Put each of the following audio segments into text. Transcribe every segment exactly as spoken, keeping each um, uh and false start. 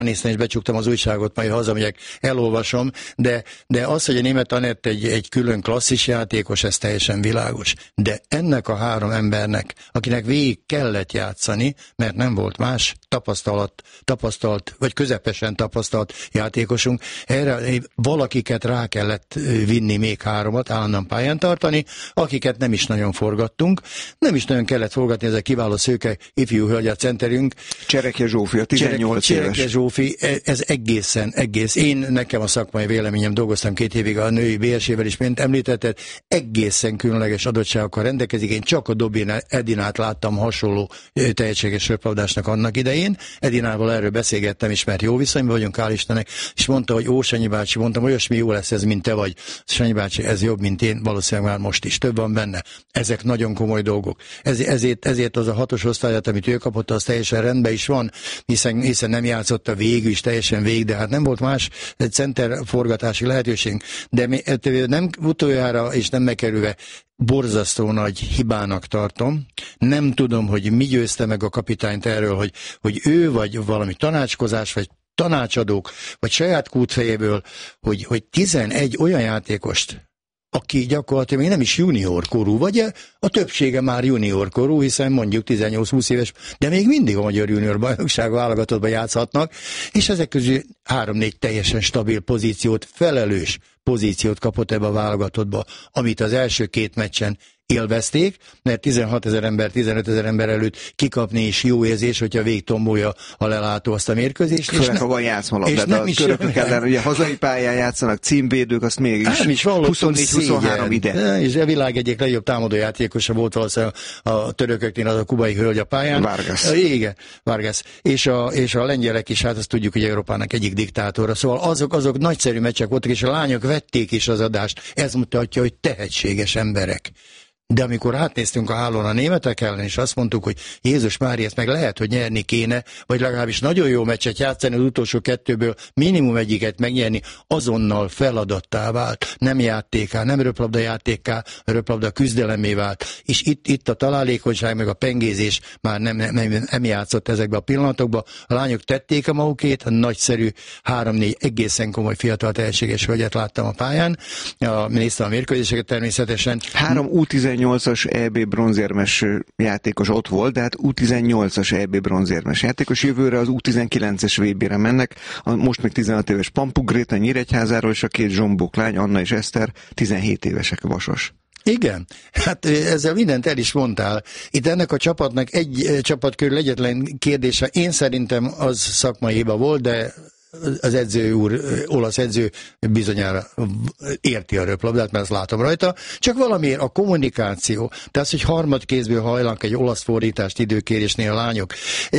néztem és becsuktam az újságot, majd hazamegyek, elolvasom, de, de az, hogy a Németh Anett egy, egy külön klasszis játékos, ez teljesen világos. De ennek a három embernek, akinek végig kellett játszani, mert nem volt más tapasztalat, tapasztalt, vagy közepesen tapasztalt játékosunk, erre valakiket rá kellett vinni, még háromat, állandóan pályán tartani, akiket nem is nagyon forgattunk, nem is nagyon kellett forgatni, ez a kiváló szőke ifjú hölgy a centerünk. Csereke Zsófi, a tizennyolc éves. Csereke Zsófi, ez egészen, egész. Én, nekem a szakmai véleményem, dolgoztam két évig a női bé es é-vel is, mint említetted, egészen különleges adottságokkal rendelkezik. Én csak a Dobin Edinát láttam hasonló tehetséges röplabdásnak annak idején. Edinával erről beszélgettem is, mert jó viszonyban vagyunk, hál' Istennek, és mondta, hogy ó, Sanyi bácsi, mondtam, olyasmi jó lesz ez, mint te vagy. Sanyi bácsi, ez jobb, mint én, valószínűleg már most is. Több van benne. Ezek nagyon komoly dolgok. Ez, ezért, ezért az a hatos osztályát, amit ő kapott, az teljesen rendben is van, hiszen, hiszen nem játszott a végül is teljesen végig, de hát nem volt más center forgatási lehetőség. De nem utoljára és nem megkerülve borzasztó nagy hibának tartom. Nem tudom, hogy mi győzte meg a kapitányt erről, hogy, hogy ő vagy valami tanácskozás, vagy tanácsadók, vagy saját kútfejéből, hogy, hogy tizenegy olyan játékost, aki gyakorlatilag még nem is junior korú, vagy a többsége már junior korú, hiszen mondjuk tizennyolc-húsz éves, de még mindig a magyar junior bajnokság válogatottban játszhatnak, és ezek közül három-négy teljesen stabil pozíciót, felelős pozíciót kapott ebbe a válogatottba, amit az első két meccsen élvezték, mert tizenhat ezer ember, tizenöt ezer ember előtt kikapni is jó érzés, hogyha végigtombolja a lelátó azt a mérkőzést. Főleg, ha van játszmalabda, a törökök ellen, ugye hazai pályán játszanak, címvédők, azt mégis huszonnégy-huszonhárom ide. És a világ egyik legjobb támadójátékosa volt valószínűleg a törököknél az a kubai hölgy a pályán. Vargas. Igen, Vargas. És a, és a lengyelek is, hát azt tudjuk, hogy Európának egyik diktátora. Szóval azok, azok nagyszerű meccsek voltak, és a lányok vették is az adást. Ez mutatja, hogy tehetséges emberek. De amikor átnéztünk a hálón a németek ellen, és azt mondtuk, hogy Jézus Mária, ezt meg lehet, hogy nyerni kéne, vagy legalábbis nagyon jó meccset játszani, az utolsó kettőből minimum egyiket megnyerni, azonnal feladattá vált. Nem játéká, nem röplabda játéká, röplabda küzdelemé vált. És itt, itt a találékonyság, meg a pengézés már nem, nem, nem játszott ezekbe a pillanatokba. A lányok tették a magukét, a nagyszerű három-négy egészen komoly fiatal tehetséges hölgyet láttam a pályán. A, néztem a mérkőzéseket természetesen. Három U tizennyolcas é bé bronzérmes játékos ott volt, de hát U tizennyolcas é bé bronzérmes játékos. Jövőre az U tizenkilences vé bére mennek, a most még tizenhat éves Pampuk Gréta Nyíregyházáról, és a két zsombók lány, Anna és Eszter, tizenhét évesek, Vasas. Igen, hát ezzel mindent el is mondtál. Itt ennek a csapatnak egy csapat körül egyetlen kérdése, én szerintem az szakmai hiba volt, de az edző úr, olasz edző bizonyára érti a röplabdát, mert azt látom rajta, csak valamiért a kommunikáció, tehát hogy harmadkézből hajlanak egy olasz fordítást időkérésnél a lányok.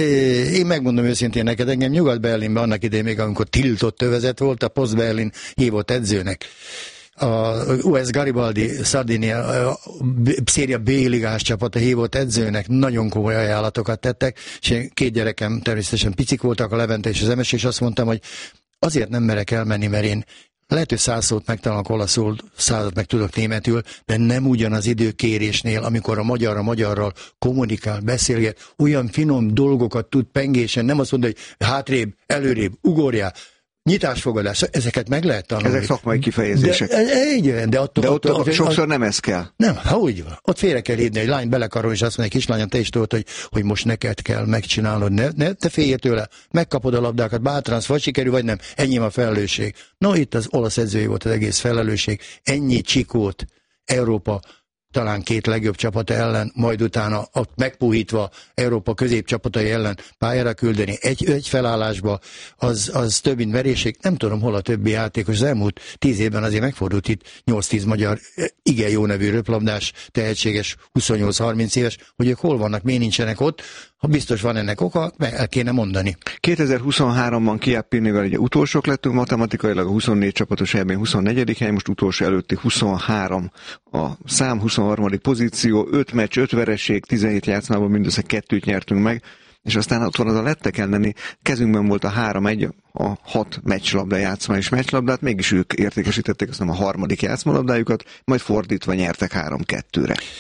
Én megmondom őszintén neked, engem Nyugat-Berlinben annak idején még, amikor tiltott övezet volt, a Post-Berlin hívott edzőnek. A u es Garibaldi Sardinia széria B-ligás csapata hívott edzőnek nagyon komoly ajánlatokat tettek, és én két gyerekem természetesen picik voltak, a Levente és az Emes, és azt mondtam, hogy azért nem merek elmenni, mert én lehet, hogy száz szót megtanulok olaszul, százat meg tudok németül, de nem ugyanaz időkérésnél, amikor a magyar a magyarral kommunikál, beszélget, olyan finom dolgokat tud pengésen, nem azt mondja, hogy hátrébb, előrébb, ugorjál, nyitásfogadás, ezeket meg lehet tanulni. Ezek szakmai kifejezések. De, igen, de, attól, de ott, attól, ott attól, sokszor nem ez kell. Nem, ha úgy van. Ott félre kell hívni, hogy lány belekarol, és azt mondja, kislányom, te is tudod, hogy, hogy most neked kell megcsinálnod. Ne, ne, te félj tőle, megkapod a labdákat, bátransz, vagy sikerül, vagy nem. Ennyi a felelősség. No, itt az olasz edzői volt az egész felelősség. Ennyi csikót Európa talán két legjobb csapata ellen, majd utána ott megpuhítva Európa középcsapatai ellen pályára küldeni egy, egy felállásba, az, az több mint veréség. Nem tudom, hol a többi játékos. Az elmúlt tíz évben azért megfordult itt nyolc-tíz magyar igen jó nevű röplabdás, tehetséges, huszonnyolc-harminc éves, hogy ők hol vannak, miért nincsenek ott. Ha biztos van ennek oka, meg el kéne mondani. kétezer-huszonháromban Chiappinivel ugye utolsók lettünk, matematikailag a huszonnégy csapatos é bén huszonnegyedik hely, most utolsó előtti huszonhárom a szám, huszonharmadik pozíció, öt meccs, öt vereség, tizenhét játszmában mindössze kettőt nyertünk meg, és aztán ott van az a lettek elleni, kezünkben volt a három egy, a hat meccslabda játszma és meccslabdát, mégis ők értékesítették aztán a harmadik játszmalabdájukat, majd fordítva nyertek három kettőre.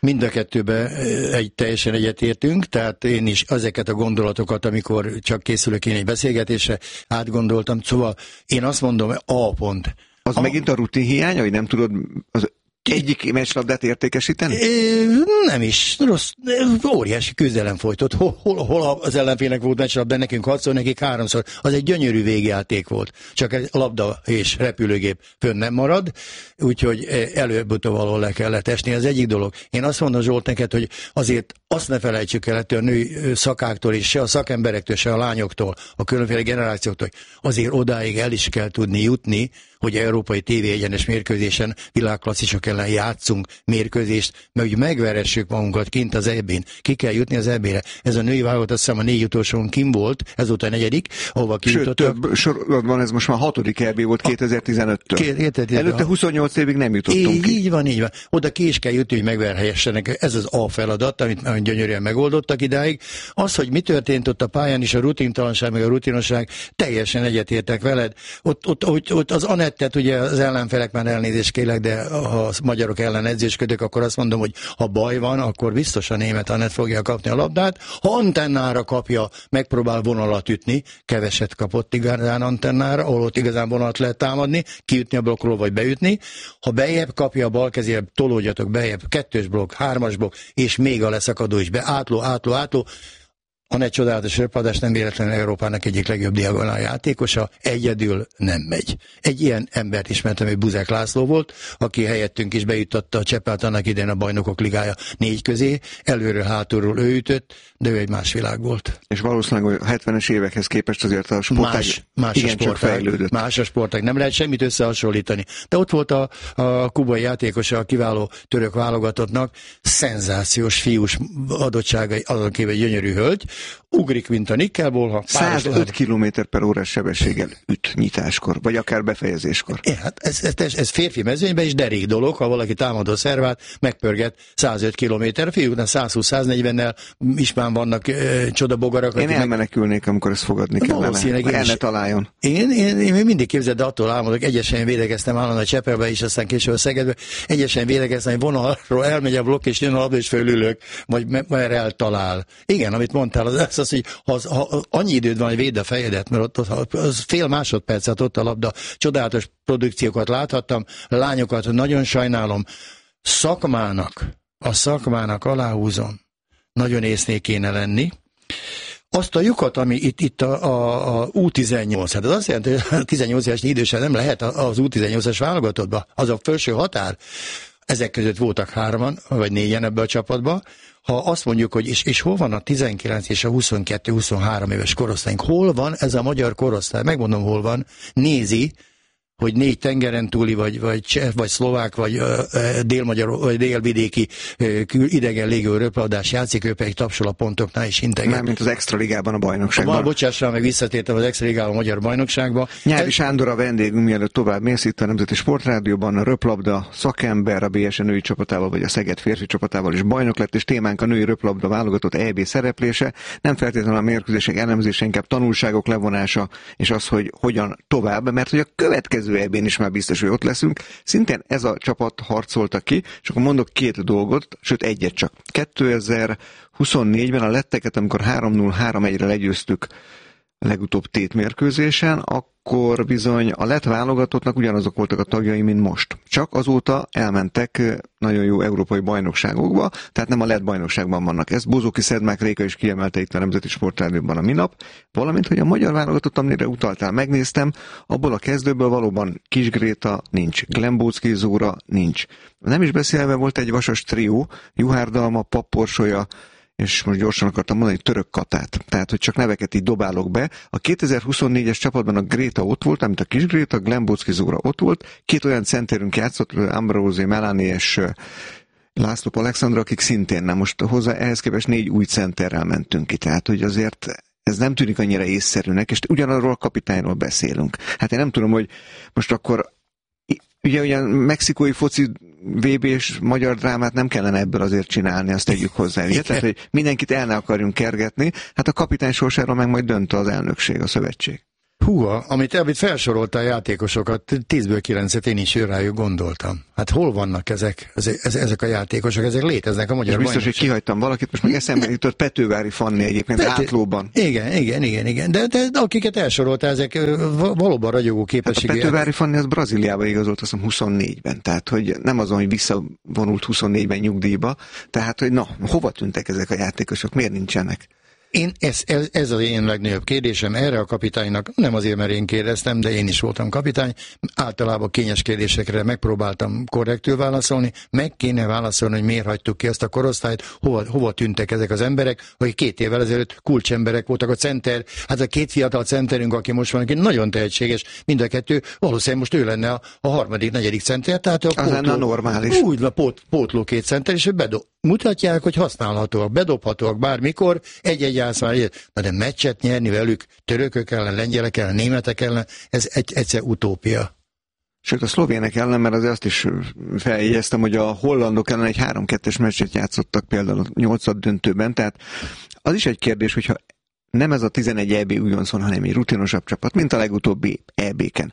Mind a kettőben egy, teljesen egyetértünk, tehát én is ezeket a gondolatokat, amikor csak készülök én egy beszélgetésre, átgondoltam. Szóval én azt mondom, A pont. Az a... megint a rutin hiánya, hogy nem tudod az egyik meccslabdát értékesíteni? É, nem is. Rossz, óriási küzdelem folytott. Hol, hol, hol az ellenfélnek volt meccslabda, nekünk hatszor, nekik háromszor. Az egy gyönyörű végjáték volt. Csak egy labda és repülőgép fönn nem marad, úgyhogy előbb-utóbb valahol le kellett esni. Az egyik dolog. Én azt mondom, Zsolt, neked, hogy azért azt ne felejtsük el, hogy a női szakáktól és se a szakemberektől, se a lányoktól, a különféle generációktól, azért odáig el is kell tudni jutni, hogy európai tévé egyenes mérkőzésen világklasszisok ellen játszunk mérkőzést, mert hogy megveressük magunkat kint az é bén. Ki kell jutni az é bére. Ez a női válogatott, azt hiszem a négy utolsón kim volt, ezúttal a negyedik, ahova kijutottak. Sőt, több sorban ez most már hatodik é bé volt kétezer-tizenöttől. Előtte huszonnyolc évig nem jutottunk így, ki. Így van, így van. Oda ki is kell jutni, hogy megverhessenek. Ez az A feladat, amit, amit gyönyörűen megoldottak idáig. Az, hogy mi történt ott a pályán is, a rutintalanság, meg a rutinosság, teljesen egyetértek veled. Ott, ott, ott, ott az Anettet, ugye az ellenfelek, már elnézést kérlek, de ha a magyarok ellen edzésködök, akkor azt mondom, hogy ha baj van, akkor biztos a német Anett fogja kapni a labdát. Ha antennára kapja, megpróbál vonalat ütni, keveset kapott igazán antennára, ahol ott igazán vonalat lehet támadni, kiütni a blokkról, vagy beütni. Ha bejebb kapja a bal kezébe, tolódjatok bejebb, kettős blokk, hármas blokk, és még a leszakadó is be, átló, átló, átló. Anett csodálatos röpladás, nem véletlenül Európának egyik legjobb diagonál játékosa, egyedül nem megy. Egy ilyen embert ismertem, hogy Buzek László volt, aki helyettünk is bejuttatta a Csepelt annak idején a Bajnokok Ligája négy közé, előről, hátulról ő ütött, de ő egy más világ volt. És valószínűleg a hetvenes évekhez képest azért a sportág más, más igen, a sportág, csak fejlődött. Más a sportág, nem lehet semmit összehasonlítani. De ott volt a, a kubai játékosa, a kiváló török válogatottnak, szenzációs fiús adottságai, azon kívül egy gyönyörű hölgy, ugrik, mint a nikkelból. száz öt kilométer per órás sebességgel üt nyitáskor, vagy akár befejezéskor. É, hát ez, ez, ez férfi mezőnyben is derék dolog, ha valaki támadó szervát megpörget száz öt kilométer, a fiúknál száz húsz száz negyvennel is már vannak e, csodabogarak. Én elmenekülnék, meg... amikor ezt fogadni kellene. El ne találjon. Én, én, én mindig képzeld, de attól álmodok, egyesen védekeztem állandóan a Csepelbe is, aztán később a Szegedbe, egyesen védekeztem, hogy vonalról elmegy a blokk, és jön a labda, és fölülök, vagy merre eltalál. Igen, amit mondtál, az az, hogy ha, ha annyi időd van, hogy védd a fejedet, mert ott, ott az fél másodpercet ott a labda, csodálatos produkciókat láthattam, lányokat nagyon sajnálom, szakmának, a szakmának aláhúzom, nagyon észnél kéne lenni. Azt a lyukat, ami itt, itt a, a, a U tizennyolc, hát az azt jelenti, hogy a tizennyolc éves idősen nem lehet az U tizennyolcas válogatottba, az a felső határ. Ezek között voltak hárman, vagy négyen ebbe a csapatba. Ha azt mondjuk, hogy és, és hol van a tizenkilenc és a huszonkettő huszonhárom éves korosztályunk, hol van ez a magyar korosztály, megmondom, hol van, nézi, hogy négy tengeren túli, vagy, vagy cseh, vagy szlovák, vagy uh, délmagyar, vagy délvidéki uh, idegen légő röplabdás játszik, ő pedig tapsol a pontoknál is integet. Nem, mint az Extraligában a bajnokságban. A, bocsással, meg visszatértem az Extraligában a magyar bajnokságba. Nyári Sándor a vendégünk, mielőtt tovább mész itt a Nemzeti Sportrádióban, a röplabda szakember, a bé es női csapatával, vagy a Szeged férfi csapatával is bajnok lett, és témánk a női röplabda válogatott é bé szereplése. Nem feltétlenül a mérkőzések elemzése, inkább tanulságok levonása, és az, hogy hogyan tovább, mert hogy a következő é bén is már biztos, hogy ott leszünk. Szintén ez a csapat harcolta ki, és akkor mondok két dolgot, sőt egyet csak. kétezer-huszonnégyben a letteket, amikor három null három egyre legyőztük a legutóbb tétmérkőzésen, akkor bizony a lett válogatottnak ugyanazok voltak a tagjai, mint most. Csak azóta elmentek nagyon jó európai bajnokságokba, tehát nem a lett bajnokságban vannak. Ezt Bozoki Szedmák Réka is kiemelte itt a Nemzeti Sportrádióban a minap, valamint, hogy a magyar válogatott, amire utaltál, megnéztem, abból a kezdőből valóban Kis Gréta nincs, Glembóczky Zóra nincs. Nem is beszélve volt egy vasas trió, Juhár Dalma, Papporsolya, és most gyorsan akartam mondani, Török Katát. Tehát, hogy csak neveket így dobálok be. A kétezer-huszonnégyes csapatban a Gréta ott volt, amit a Kis Gréta, Glembóczky Zóra ott volt. Két olyan centerünk játszott, Ambrózi Melani és László Alexandra, akik szintén nem. Most hozzá ehhez képest négy új centerrel mentünk ki. Tehát, hogy azért ez nem tűnik annyira észszerűnek, és ugyanarról a kapitányról beszélünk. Hát én nem tudom, hogy most akkor ugye olyan mexikói foci vé bés magyar drámát nem kellene ebből azért csinálni, azt tegyük hozzá. Ugye? Tehát, hogy mindenkit el ne akarjunk kergetni, hát a kapitány sorsáról meg majd dönt az elnökség, a szövetség. Húha, amit, amit felsorolta a játékosokat, tízből kilencet én is rájuk gondoltam. Hát hol vannak ezek, ezek, ezek a játékosok, ezek léteznek a magyar és biztos, hogy kihagytam valakit, most meg eszembe jutott Petővári Fanni egyébként, Pető... átlóban. Igen, igen, igen, igen. De, de, de akiket elsorolta, ezek valóban ragyogó képességű. Hát a Petővári Fanni az Brazíliába igazolt, azt hiszem huszonnégyben, tehát hogy nem azon, hogy visszavonult huszonnégyben nyugdíjba, tehát hogy na, hova tűntek ezek a játékosok, miért nincsenek? Én, ez, ez, ez az én legnagyobb kérdésem erre a kapitánynak, nem azért, mert én kérdeztem, de én is voltam kapitány, általában kényes kérdésekre megpróbáltam korrektül válaszolni, meg kéne válaszolni, hogy miért hagytuk ki ezt a korosztályt, hova, hova tűntek ezek az emberek, hogy két évvel ezelőtt kulcsemberek voltak, a center, hát a két fiatal centerünk, aki most van, aki nagyon tehetséges, mind a kettő, valószínűleg most ő lenne a, a harmadik, negyedik center, tehát a az lenne normális. Úgy, a pót, pótló két center, és ő bedob. Mutatják, hogy használhatóak, bedobhatóak bármikor, egy-egy ászmár, na de meccset nyerni velük törökök ellen, lengyelek ellen, németek ellen, ez egy, egyszer utópia. Sőt, a szlovének ellen, mert azért azt is feljegyeztem, hogy a hollandok ellen egy három kettes meccset játszottak például a nyolcad döntőben, tehát az is egy kérdés, hogyha nem ez a tizenegy é bé újoncon, hanem egy rutinosabb csapat, mint a legutóbbi é bé-ken.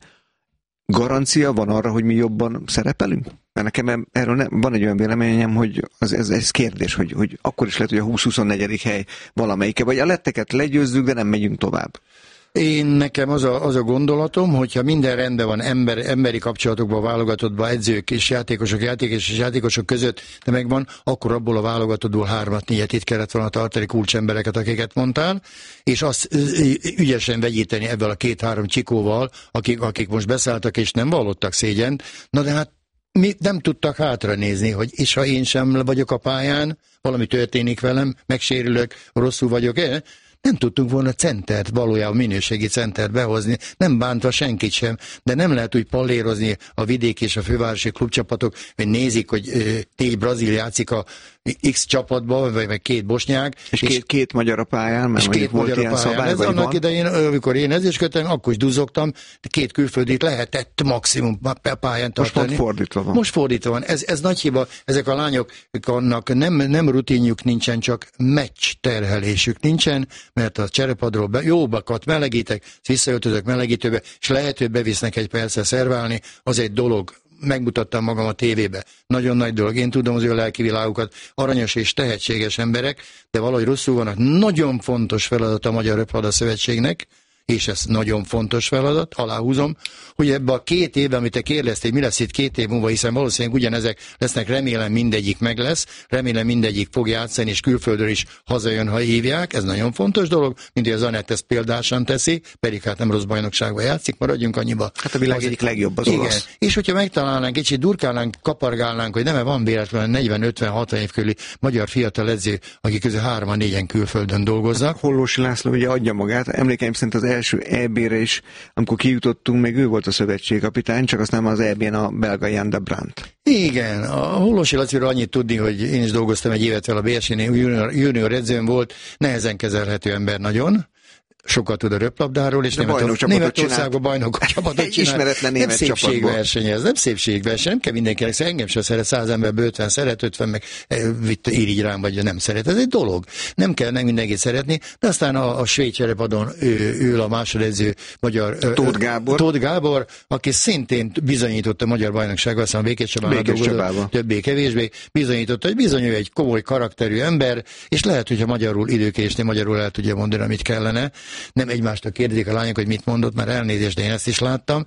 Garancia van arra, hogy mi jobban szerepelünk? Mert nekem erről nem, van egy olyan véleményem, hogy az, ez, ez kérdés, hogy, hogy akkor is lehet, hogy a húsz-huszonnegyedik hely valamelyike, vagy a letteket legyőzzük, de nem megyünk tovább. Én nekem az a, az a gondolatom, hogyha minden rendben van ember, emberi kapcsolatokban, válogatottban, edzők és játékosok, játékos és játékosok között, de megvan, akkor abból a válogatottból hármat, négyet itt kellett volna tartani kulcsembereket, akiket mondtál, és azt ügyesen vegyíteni ebből a két-három csikóval, akik, akik most beszálltak és nem vallottak szégyent. Na de hát mi nem tudtak hátra nézni, hogy és ha én sem vagyok a pályán, valami történik velem, megsérülök, rosszul vagyok, eh? Nem tudtunk volna centert, valójában minőségi centert behozni, nem bántva senkit sem, de nem lehet úgy pallérozni a vidék és a fővárosi klubcsapatok, hogy nézik, hogy négy brazil játszik a X csapatba, vagy meg két bosnyák. És, és két, két magyar a pályán, mert két volt ilyen szabály, ez annak van. Idején, amikor én edzősködtem, akkor is duzzogtam, két külföldit lehetett maximum pályán tartani. Most fordítva van. Most fordítva van. Ez, ez nagy hiba. Ezek a lányok, annak nem, nem rutinjuk nincsen, csak meccs terhelésük nincsen, mert a cserepadról be, jóbakat melegítek, visszaöltözök melegítőbe, és lehet, hogy bevisznek egy percre szerválni, az egy dolog. Megmutattam magam a tévébe. Nagyon nagy dolog. Én tudom az ő lelki világukat, aranyos és tehetséges emberek, de valahogy rosszul vannak. Nagyon fontos feladat a Magyar Röplabda Szövetségnek, és ez nagyon fontos feladat, aláhúzom, hogy ebbe a két évben, amit te kérdeztél, mi lesz itt két év múlva, hiszen valószínűleg ugyanezek lesznek, remélem mindegyik meg lesz, remélem mindegyik fog játszani, és külföldről is hazajön, ha hívják, ez nagyon fontos dolog, mint hogy az Anett ezt példásan teszi, pedig hát nem rossz bajnokságban játszik, maradjunk annyiba. Hát a világ az egyik legjobb az igen. olasz. És hogyha megtalálnánk, kicsit durkálnánk, kapargálnánk, hogy nem van véletlenül negyven-ötven-hatvan év körüli magyar fiatal edző, akik közül hárman négyen külföldön dolgoznak. Hát Hollósi László ugye adja magát, emlékeim szerint az első é bé-re is, amikor kijutottunk, még ő volt a szövetségkapitány, csak aztán az é bén a belga Jan de Brandt. Igen, a Hollósi Laciról annyit tudni, hogy én is dolgoztam egy évet vele a bé es é-nél, junior, junior edzőm volt, nehezen kezelhető ember nagyon, sokat tud a röplabdáról, és Németországban bajnokok csapatot csinál. Ismeretlen német nem szépségverseny ez, nem szépségverseny, nem kell mindenkinek, engem sem szeret, száz emberből ötven szeret, ötven meg vitt irigy rám, vagy nem szeret. Ez egy dolog. Nem kell nem mindenkit szeretni, de aztán a, a svéd cserepadon ő, ő a másodedző magyar Tóth Gábor. Tóth Gábor, aki szintén bizonyította a magyar bajnoksággal, aztán a Békés Csabában, többé-kevésbé bizonyította, hogy bizony ő egy komoly karakterű ember, és lehet, hogyha magyarul időkésni, magyarul el tudja mondani, amit kellene. Nem egymástól kérdezik a lányok, hogy mit mondott, már elnézést, de én ezt is láttam.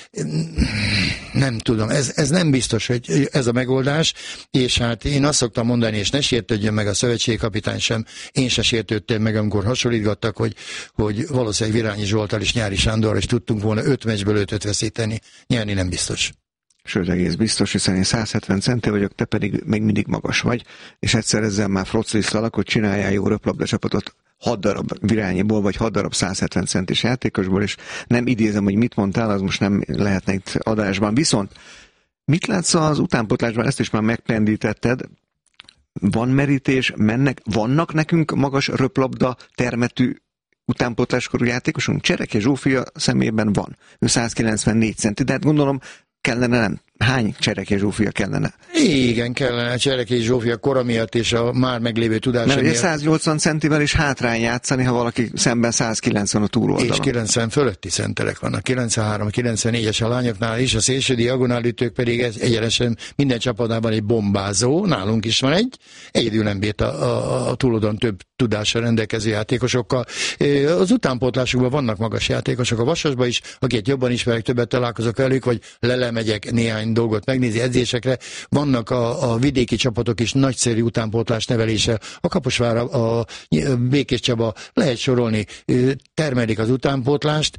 Nem tudom, ez, ez nem biztos, hogy ez a megoldás, és hát én azt szoktam mondani, és ne sértődjön meg a szövetségkapitány sem, én se sértődtem meg, amikor hasonlítgattak, hogy, hogy valószínűleg Virányi Zsolttal és Nyári Sándorral is tudtunk volna öt meccsből ötöt veszíteni, nyerni nem biztos. Sőt, egész biztos, hiszen én száz hetven centi vagyok, te pedig még mindig magas vagy, és egyszer ezzel már froclisztalak, hogy csináljál jó röplabda csapatot hat darab Virányiból, vagy hat darab száz hetven centis játékosból, és nem idézem, hogy mit mondtál, az most nem lehetne itt adásban. Viszont mit látsz az utánpótlásban, ezt is már megpendítetted, van merítés, mennek, vannak nekünk magas röplabda termetű utánpótláskorú játékosunk? Csereke Zsófia szemében van. Ő száz kilencvennégy centi, de hát gondolom kellene nem hány Csereké Zsófia kellene? Igen, kellene Csereké Zsófia kora miatt és a már meglévő tudása miatt. Mert ugye száznyolcvan centivel is hátrány játszani, ha valaki szemben százkilencven a túloldalon. És kilencven fölötti centerek vannak, kilencvenhárom kilencvennégyes a lányoknál is, a szélső diagonálütők pedig ez egyenesen minden csapatában egy bombázó, nálunk is van egy, egyedül nem bírt a, a, a túloldalon több tudással rendelkező játékosokkal. Az utánpótlásukban vannak magas játékosok, a Vasasban is, akiket jobban ismerek, többet találkozok velük, vagy lelemegyek néhány dolgot megnézni edzésekre. Vannak a, a vidéki csapatok is nagyszerű utánpótlás nevelése. A Kaposvár, a Békés Csaba, lehet sorolni, termelik az utánpótlást.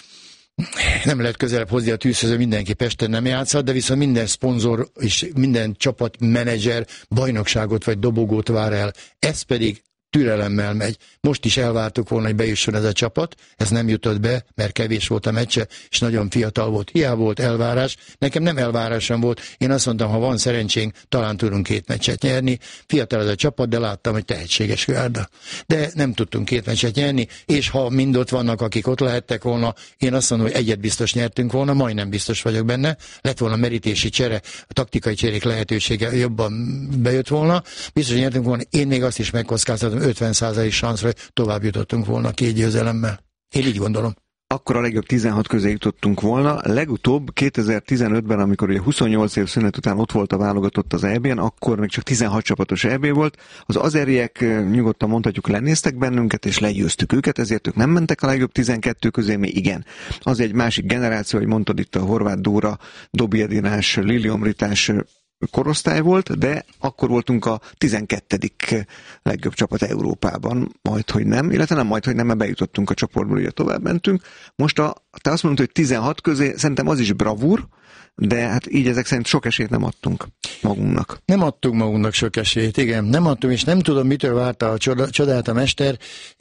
Nem lehet közelebb hozni a tűzhöz, mindenki Pesten nem játszhat, de viszont minden szponzor és minden csapatmenedzser bajnokságot vagy dobogót vár el. Ez pedig türelemmel megy. Most is elvártuk volna, hogy bejusson ez a csapat, ez nem jutott be, mert kevés volt a meccse, és nagyon fiatal volt. Hiába volt elvárás, nekem nem elvárásom volt, én azt mondtam, ha van szerencsénk, talán tudunk két meccset nyerni. Fiatal ez a csapat, de láttam, hogy tehetséges Gárda. De nem tudtunk két meccset nyerni, és ha mind ott vannak, akik ott lehettek volna, én azt mondom, hogy egyet biztos nyertünk volna, majdnem biztos vagyok benne, lett volna merítési csere, a taktikai cserék lehetősége jobban bejött volna, biztos nyertünk volna, én még azt is megkockáztatom, ötven százalék szanszra, hogy tovább jutottunk volna két győzelemmel. Én így gondolom. Akkor a legjobb tizenhat közé jutottunk volna. Legutóbb kétezer-tizenötben, amikor ugye huszonnyolc év szünet után ott volt a válogatott az é bén, akkor még csak tizenhat csapatos é bé volt. Az azeriek nyugodtan mondhatjuk lenéztek bennünket, és legyőztük őket, ezért ők nem mentek a legjobb tizenkettő közé, mi igen. Az egy másik generáció, hogy mondtad itt a Horváth Dóra, Dobi Edinás, Lili Omritás korosztály volt, de akkor voltunk a tizenkettedik legjobb csapat Európában, majdhogy nem, illetve nem majdhogy nem, mert bejutottunk a csoportból, ugye tovább mentünk. Most a, te azt mondod, hogy tizenhat közé, szerintem az is bravúr, de hát így ezek szerint sok esélyt nem adtunk magunknak. Nem adtunk magunknak sok esélyt, igen. Nem adtunk, és nem tudom, mitől várta a csodát a mester,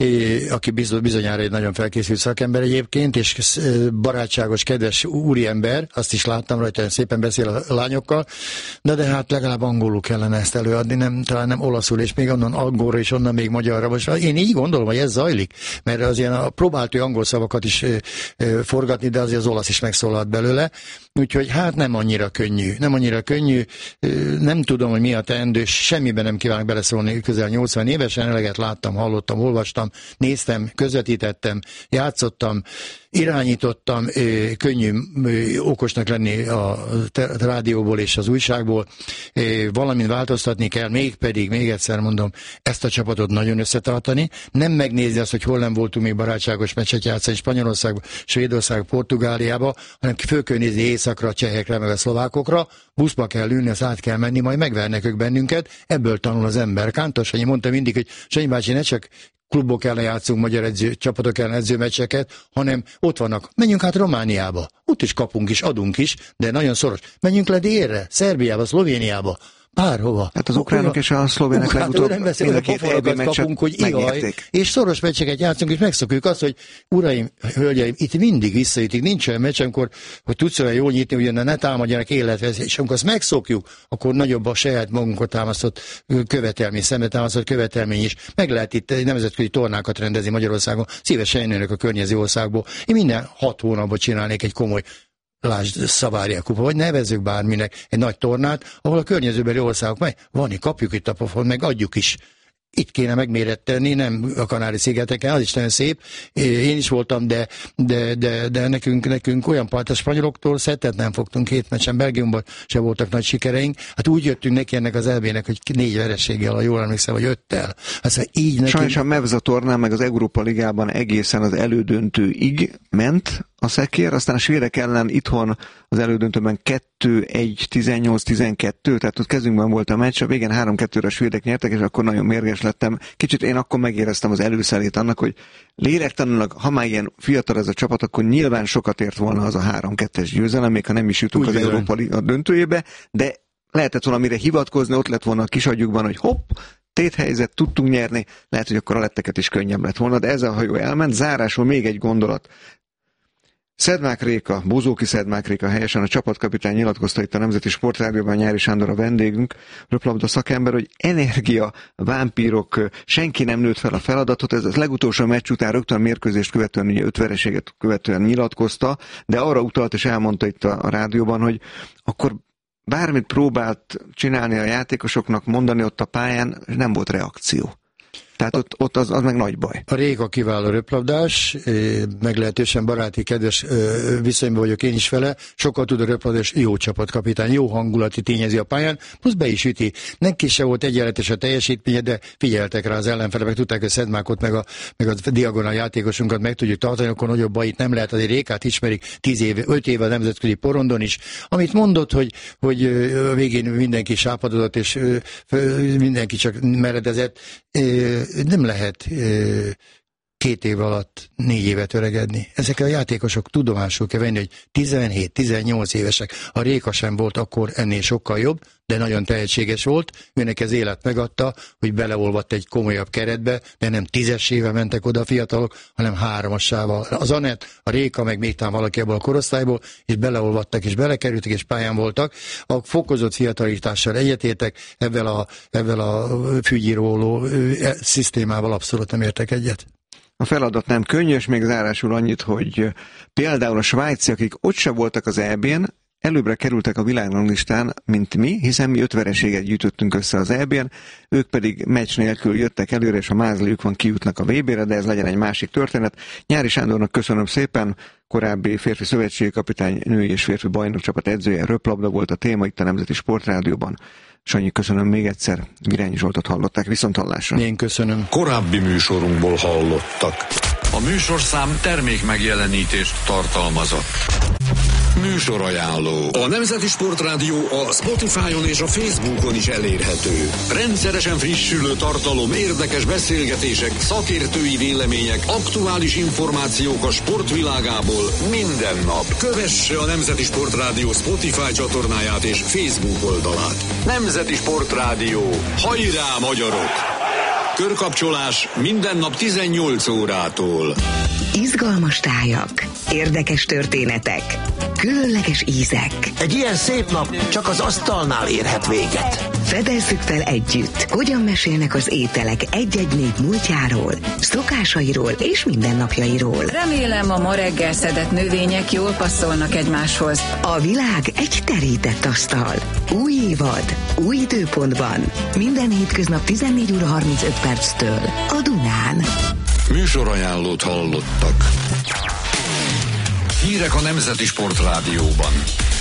aki bizonyára egy nagyon felkészült szakember egyébként, és barátságos, kedves úriember, azt is láttam rajta, szépen beszél a lányokkal, de, de hát legalább angolul kellene ezt előadni, nem, talán nem olaszul, és még onnan angolra, és onnan még magyarra. Most én így gondolom, hogy ez zajlik, mert az ilyen próbált ő angol szavakat is forgatni, de azért az olasz is megszólalt belőle, úgyhogy hát nem annyira könnyű, nem annyira könnyű, nem tudom, hogy mi a teendő, semmiben nem kívánok beleszólni, közel nyolcvan évesen, eleget láttam, hallottam, olvastam, néztem, közvetítettem, játszottam, irányítottam, könnyű okosnak lenni a rádióból és az újságból, valamint változtatni kell, mégpedig, még egyszer mondom, ezt a csapatot nagyon összetartani, nem megnézni azt, hogy hol nem voltunk még barátságos meccset játszani Spanyolországba, Svédországba, Portugáliába, hanem föl kell nézni északra, a csehekre, meg a szlovákokra, buszba kell ülni, azt át kell menni, majd megvernek ők bennünket, ebből tanul az ember. Kántor Sanyi mondta mindig, hogy Sanyi bácsi, ne csak klubok ellen játszunk, magyar edző, csapatok ellen edzőmeccseket, hanem ott vannak. Menjünk át Romániába. Ott is kapunk is, adunk is, de nagyon szoros. Menjünk le délre, Szerbiába, Szlovéniába. Bárhova. Hát az ukránok és a szlovének legutóbb mind a két poforokat kapunk, hogy ihaj, és szoros meccseket játszunk, és megszokjuk azt, hogy uraim, hölgyeim, itt mindig visszajutik, nincs olyan meccs, amikor, hogy tudsz olyan jól nyitni, hogy ne támadjanak életveszély, és amikor azt megszokjuk, akkor nagyobb a saját magunkot támasztott követelmény, szembe támasztott követelmény is. Meg lehet itt nemzetközi tornákat rendezni Magyarországon, szívesen jönnek a környező országból. Én minden hat hónapban csinálnék egy komoly, lásd, Szavária kupa, vagy nevezzük bárminek egy nagy tornát, ahol a környezőbeli országok meg van, kapjuk itt a pofon, meg adjuk is. Itt kéne megmérettelni, nem a Kanári-szigeteken, az is nagyon szép. Én is voltam, de, de, de, de nekünk, nekünk olyan part, a spanyoloktól szettet nem fogtunk két meccsen, Belgiumban se voltak nagy sikereink. Hát úgy jöttünk neki ennek az é bének, hogy négy vereséggel, ha jól emlékszem, vagy öttel. Hát így nekünk... Sajnos a Mevza tornán, meg az Európa Ligában egészen az elődöntőig ment a szekér, aztán a svédek ellen itthon az elődöntőben kettő egy tizennyolc tizenkettő, tehát ott kezünkben volt a meccs, a végén három kettőre a svédek nyertek, és akkor nagyon mérges lettem. Kicsit én akkor megéreztem az előszelét annak, hogy lélektanulag, ha már ilyen fiatal ez a csapat, akkor nyilván sokat ért volna az a három kettes győzelem, még ha nem is jutunk úgy az Európa Liga döntőjébe, de lehetett valamire hivatkozni, ott lett volna a kisagyukban, hogy hopp, téthelyzet, tudtunk nyerni, lehet, hogy akkor a letteket is könnyebb lett volna, de ez a hajó elment. Zárásul még egy gondolat. Szedmák Réka, Bozóki Szedmák Réka helyesen a csapatkapitány nyilatkozta itt a Nemzeti Sportrádióban, Nyári Sándor a vendégünk, röplabda szakember, hogy energia, vámpírok, senki nem nőtt fel a feladatot. Ez az legutolsó meccs után rögtön a mérkőzést követően, ugye öt vereséget követően nyilatkozta, de arra utalt és elmondta itt a, a rádióban, hogy akkor bármit próbált csinálni a játékosoknak, mondani ott a pályán, nem volt reakció. Tehát ott, ott az, az meg nagy baj. A Réka kiváló röplabdás, meglehetősen baráti, kedves viszonyban vagyok én is vele, sokkal tud a röplabdás, jó csapatkapitány, jó hangulati tényezi a pályán, plusz be is üti. Neki se volt egyenletes a teljesítménye, de figyeltek rá az ellenfelek, meg tudták, hogy Szedmákot, meg a, meg a diagonál játékosunkat meg tudjuk tartani, akkor nagyobb bajit nem lehet. Azért Rékát ismerik tíz éve, öt éve a nemzetközi porondon is. Amit mondott, hogy, hogy a végén mindenki sápadodott, és mindenki csak meredezett, nem lehet két év alatt négy évet öregedni. Ezek a játékosok tudomásul kell venni, hogy tizenhét-tizennyolc évesek. A Réka sem volt akkor ennél sokkal jobb, de nagyon tehetséges volt. Őnek ez élet megadta, hogy beleolvadt egy komolyabb keretbe, de nem tízesével mentek oda a fiatalok, hanem háromassával. Az Anett, a Réka, meg még talán valaki ebből a korosztályból, és beleolvadtak, és belekerültek, és pályán voltak. A fokozott fiatalítással egyetértek, ebben a, ebben a fügyíróló szisztémával abszolút nem értek egyet. A feladat nem könnyű, és még zárásul annyit, hogy például a svájciak, akik ott se voltak az é bén, előbbre kerültek a világranglistán, mint mi, hiszen mi öt vereséget gyűjtöttünk össze az é bén, ők pedig meccs nélkül jöttek előre, és a mázliuk van, kijutnak a vé bére, de ez legyen egy másik történet. Nyári Sándornak köszönöm szépen, korábbi férfi szövetségi kapitány, női és férfi bajnokcsapat edzője, röplabda volt a téma itt a Nemzeti Sportrádióban. Sanyi, köszönöm még egyszer. Virányi Zsoltot hallották, viszonthallásra. Én köszönöm. Korábbi műsorunkból hallottak. A műsorszám termék megjelenítést tartalmazott. Műsorajánló. A Nemzeti Sportrádió a Spotify-on és a Facebookon is elérhető. Rendszeresen frissülő tartalom, érdekes beszélgetések, szakértői vélemények, aktuális információk a sportvilágából minden nap. Kövesse a Nemzeti Sportrádió Spotify csatornáját és Facebook oldalát. Nemzeti Sportrádió. Hajrá, magyarok! Körkapcsolás minden nap tizennyolc órától. Izgalmas tájak, érdekes történetek, különleges ízek. Egy ilyen szép nap csak az asztalnál érhet véget. Fedezzük fel együtt, hogyan mesélnek az ételek egy-egy nép múltjáról, szokásairól és mindennapjairól. Remélem, a ma reggel szedett növények jól passzolnak egymáshoz. A világ egy terített asztal. Új évad, új időpontban. Minden hétköznap tizennégy óra harmincöt perctől a Dunán. Műsorajánlót hallottak. Hírek a Nemzeti Sportrádióban.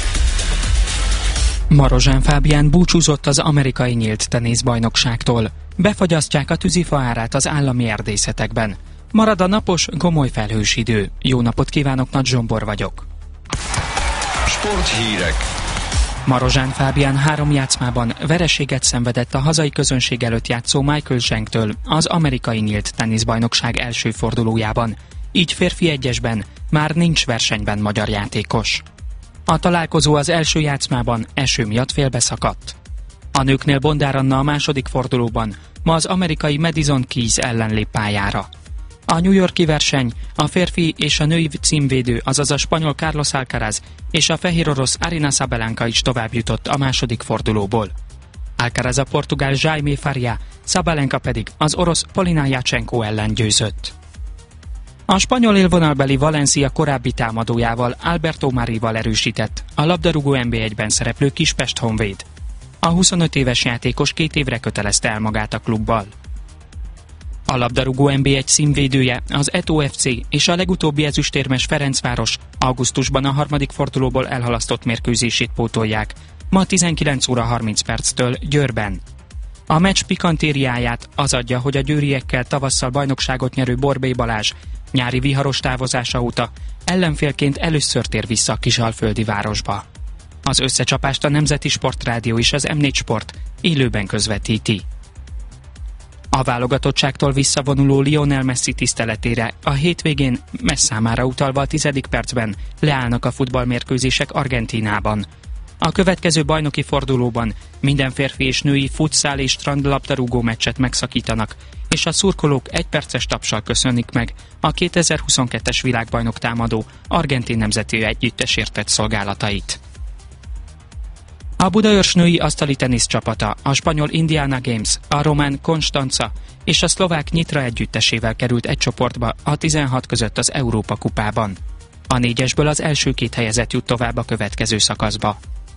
Marozsán Fábián búcsúzott az amerikai nyílt teniszbajnokságtól. Befagyasztják a tűzifa árát az állami erdészetekben. Marad a napos, gomoly felhős idő. Jó napot kívánok, Nagy Zsombor vagyok. Sporthírek. Marozsán Fábián három játszmában vereséget szenvedett a hazai közönség előtt játszó Michael Zsenktől az amerikai nyílt teniszbajnokság első fordulójában. Így férfi egyesben már nincs versenyben magyar játékos. A találkozó az első játszmában eső miatt félbeszakadt. A nőknél Bondár Anna a második fordulóban ma az amerikai Madison Keys ellen lép pályára. A New York-i verseny a férfi és a női címvédő, azaz a spanyol Carlos Alcaraz és a fehér orosz Aryna Sabalenka is tovább jutott a második fordulóból. Alcaraz a portugál Jaime Faria, Sabalenka pedig az orosz Polina Yachenko ellen győzött. A spanyol élvonalbeli Valencia korábbi támadójával, Alberto Marival erősített a labdarúgó en bé egyben szereplő Kispest Honvéd. A huszonöt éves játékos két évre kötelezte el magát a klubbal. A labdarúgó en bé egy színvédője, az Eto ef cé és a legutóbbi ezüstérmes Ferencváros augusztusban a harmadik fordulóból elhalasztott mérkőzését pótolják, ma tizenkilenc óra harminc perctől Győrben. A meccs pikantériáját az adja, hogy a győriekkel tavasszal bajnokságot nyerő Borbély Balázs nyári viharos távozása óta ellenfélként először tér vissza a kisalföldi városba. Az összecsapást a Nemzeti Sportrádió és az em négy Sport élőben közvetíti. A válogatottságtól visszavonuló Lionel Messi tiszteletére a hétvégén messzámára utalva a tizedik percben leállnak a futballmérkőzések Argentínában. A következő bajnoki fordulóban minden férfi és női futszál és strandlabdarúgó meccset megszakítanak, és a szurkolók egy perces tapssal köszönik meg a kétezer-huszonkettes világbajnok támadó argentin nemzeti együttesért tett szolgálatait. A Budaörs női asztali tenisz csapata, a spanyol Indiana Games, a román Constanza és a szlovák Nyitra együttesével került egy csoportba a tizenhat között az Európa kupában. A négyesből az első két helyezett jut tovább a következő szakaszba.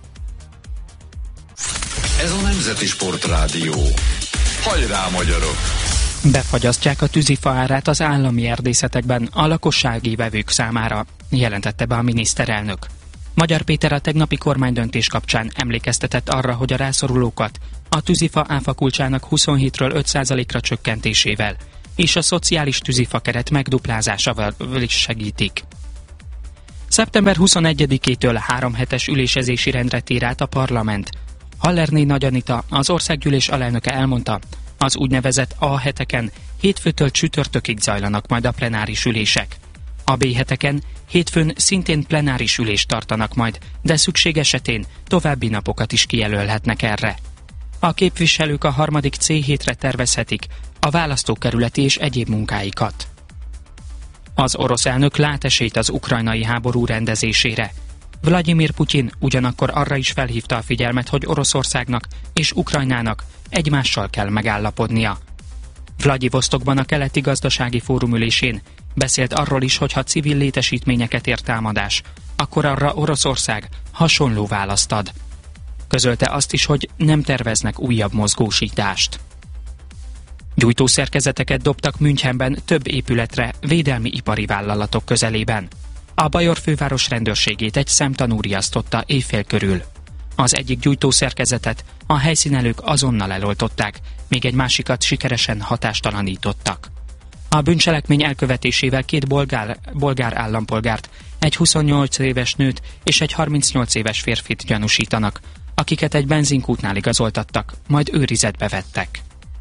Ez a Nemzeti Sportrádió. Hajrá, magyarok! Befagyasztják a tűzifa árát az állami erdészetekben a lakossági vevők számára, jelentette be a miniszterelnök. Magyar Péter a tegnapi kormánydöntés kapcsán emlékeztetett arra, hogy a rászorulókat a tűzifa áfakulcsának huszonhétről öt százalékra csökkentésével és a szociális tűzifa keret megduplázásával is segítik. szeptember huszonegyedikétől három hetes ülésezési rendre tér át a parlament. Hallerné Nagy Anita, az országgyűlés alelnöke elmondta, az úgynevezett A heteken hétfőtől csütörtökig zajlanak majd a plenáris ülések. A B heteken hétfőn szintén plenáris ülést tartanak majd, de szükség esetén további napokat is kijelölhetnek erre. A képviselők a harmadik C hétre tervezhetik a választókerületi és egyéb munkáikat. Az orosz elnök lát esélyt az ukrajnai háború rendezésére. Vladimir Putyin ugyanakkor arra is felhívta a figyelmet, hogy Oroszországnak és Ukrajnának egymással kell megállapodnia. Vladivostokban a keleti gazdasági fórum ülésén beszélt arról is, hogy ha civil létesítményeket ér támadás, akkor arra Oroszország hasonló választ ad. Közölte azt is, hogy nem terveznek újabb mozgósítást. Gyújtószerkezeteket dobtak Münchenben több épületre védelmi ipari vállalatok közelében. A Bajor főváros rendőrségét egy szemtanú riasztotta éjfél körül. Az egyik gyújtószerkezetet a helyszínelők azonnal eloltották, még egy másikat sikeresen hatástalanítottak. A bűncselekmény elkövetésével két bolgár, bolgár állampolgárt, egy huszonnyolc éves nőt és egy harmincnyolc éves férfit gyanúsítanak, akiket egy benzinkútnál igazoltattak, majd őrizetbe vettek.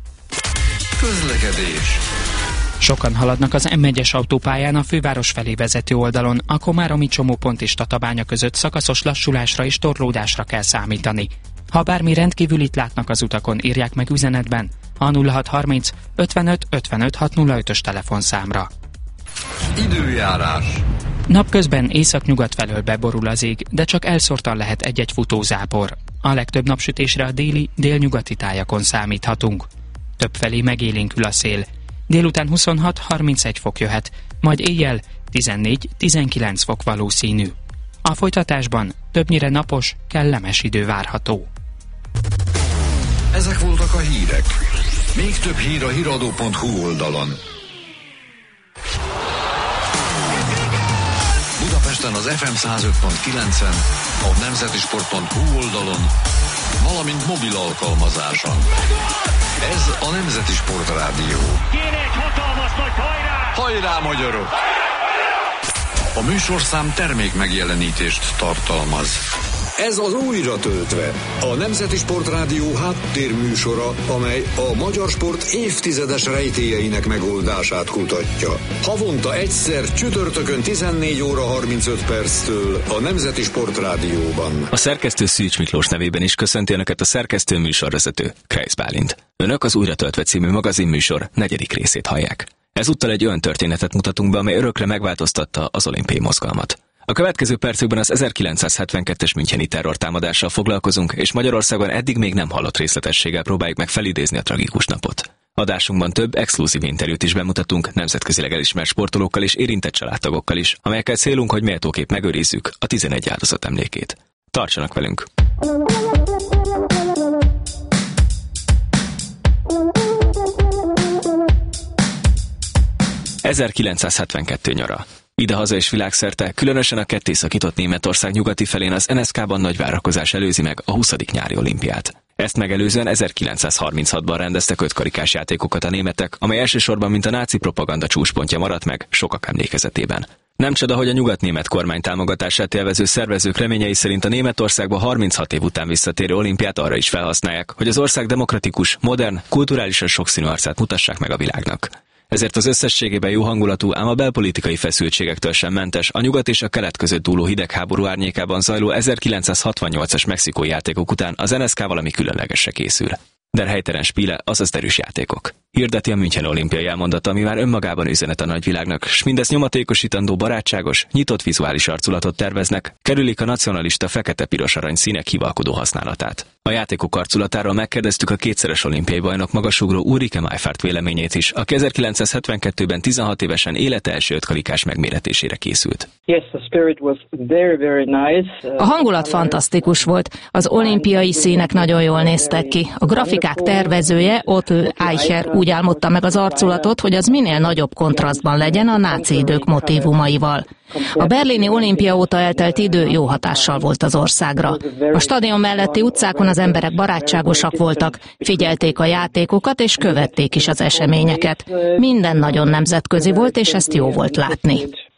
Közlekedés. Sokan haladnak az M egyes autópályán a főváros felé vezető oldalon, a komáromi csomópont és Tatabánya között szakaszos lassulásra és torlódásra kell számítani. Ha bármi rendkívülit látnak az utakon, írják meg üzenetben a nulla hat harminc ötvenöt ötvenöt hatszázötös telefonszámra. Időjárás. Napközben északnyugat felől beborul az ég, de csak elszórtan lehet egy-egy futózápor. A legtöbb napsütésre a déli, délnyugati tájakon számíthatunk. Többfelé megélénkül a szél. Délután huszonhat harmincegy fok jöhet, majd éjjel tizennégy tizenkilenc fok valószínű. A folytatásban többnyire napos, kellemes idő várható. Ezek voltak a hírek. Még több hír a híradó pont hu oldalon. Budapesten az ef em száz öt pont kilencen, a nemzetisport pont hu oldalon, valamint mobil alkalmazáson. Ez a Nemzeti Sportrádió. Kéne egy hatalmas nagy hajrá! Hajrá, magyarok! A műsorszám termék megjelenítést tartalmaz. Ez az Újra töltve, a Nemzeti Sportrádió háttérműsora, amely a magyar sport évtizedes rejtélyeinek megoldását kutatja. Havonta egyszer csütörtökön tizennégy óra harmincöt perctől a Nemzeti Sportrádióban. A szerkesztő Szűcs Miklós nevében is köszönti Önöket a szerkesztő műsorvezető, Kreisz Bálint. Önök az Újra töltve című magazinműsor negyedik részét hallják. Ezúttal egy olyan történetet mutatunk be, amely örökre megváltoztatta az olimpiai mozgalmat. A következő percekben az ezerkilencszázhetvenkettes müncheni terrortámadással foglalkozunk, és Magyarországon eddig még nem hallott részletességgel próbáljuk meg felidézni a tragikus napot. Adásunkban több exkluzív interjút is bemutatunk nemzetközileg elismert sportolókkal és érintett családtagokkal is, amelyekkel célunk, hogy méltóképp megőrizzük a tizenegy áldozat emlékét. Tartsanak velünk! ezerkilencszázhetvenkettő nyara. Idehaza és világszerte, különösen a ketté szakított Németország nyugati felén az en es ká-ban nagy várakozás előzi meg a huszadik nyári olimpiát. Ezt megelőzően ezerkilencszázharminchatban rendeztek ötkarikás játékokat a németek, amely elsősorban mint a náci propaganda csúcspontja maradt meg sokak emlékezetében. Nem csoda, hogy a nyugatnémet kormány támogatását élvező szervezők reményei szerint a Németországba harminchat év után visszatérő olimpiát arra is felhasználják, hogy az ország demokratikus, modern, kulturálisan sokszínű arcát mutassák meg a világnak. Ezért az összességében jó hangulatú, ám a belpolitikai feszültségektől sem mentes, a nyugat és a kelet között dúló hidegháború árnyékában zajló ezerkilencszázhatvannyolcas mexikói játékok után az en es ká valami különlegesre készül. Der helytelen Spiele, azaz derűs játékok. hirdeti a München olimpiai elmondata, ami már önmagában üzenet a nagyvilágnak, s mindezt nyomatékosítandó barátságos, nyitott vizuális arculatot terveznek, kerülik a nacionalista fekete-piros arany színek hivalkodó használatát. A játékok arculatáról megkérdeztük a kétszeres olimpiai bajnok magasugró Ulrike Maifert véleményét is, aki ezerkilencszázhetvenkettőben tizenhat évesen élete első ötkarikás megméretésére készült. A hangulat fantasztikus volt, az olimpiai színek nagyon jól néztek ki. A grafikák tervezője, Otto Eicher úgy álmodta meg az arculatot, hogy az minél nagyobb kontrasztban legyen a náci idők motívumaival. A berlini olimpia óta eltelt idő jó hatással volt az országra. A stadion melletti utcákon az emberek barátságosak voltak, figyelték a játékokat és követték is az eseményeket. Minden nagyon nemzetközi volt, és ezt jó volt látni.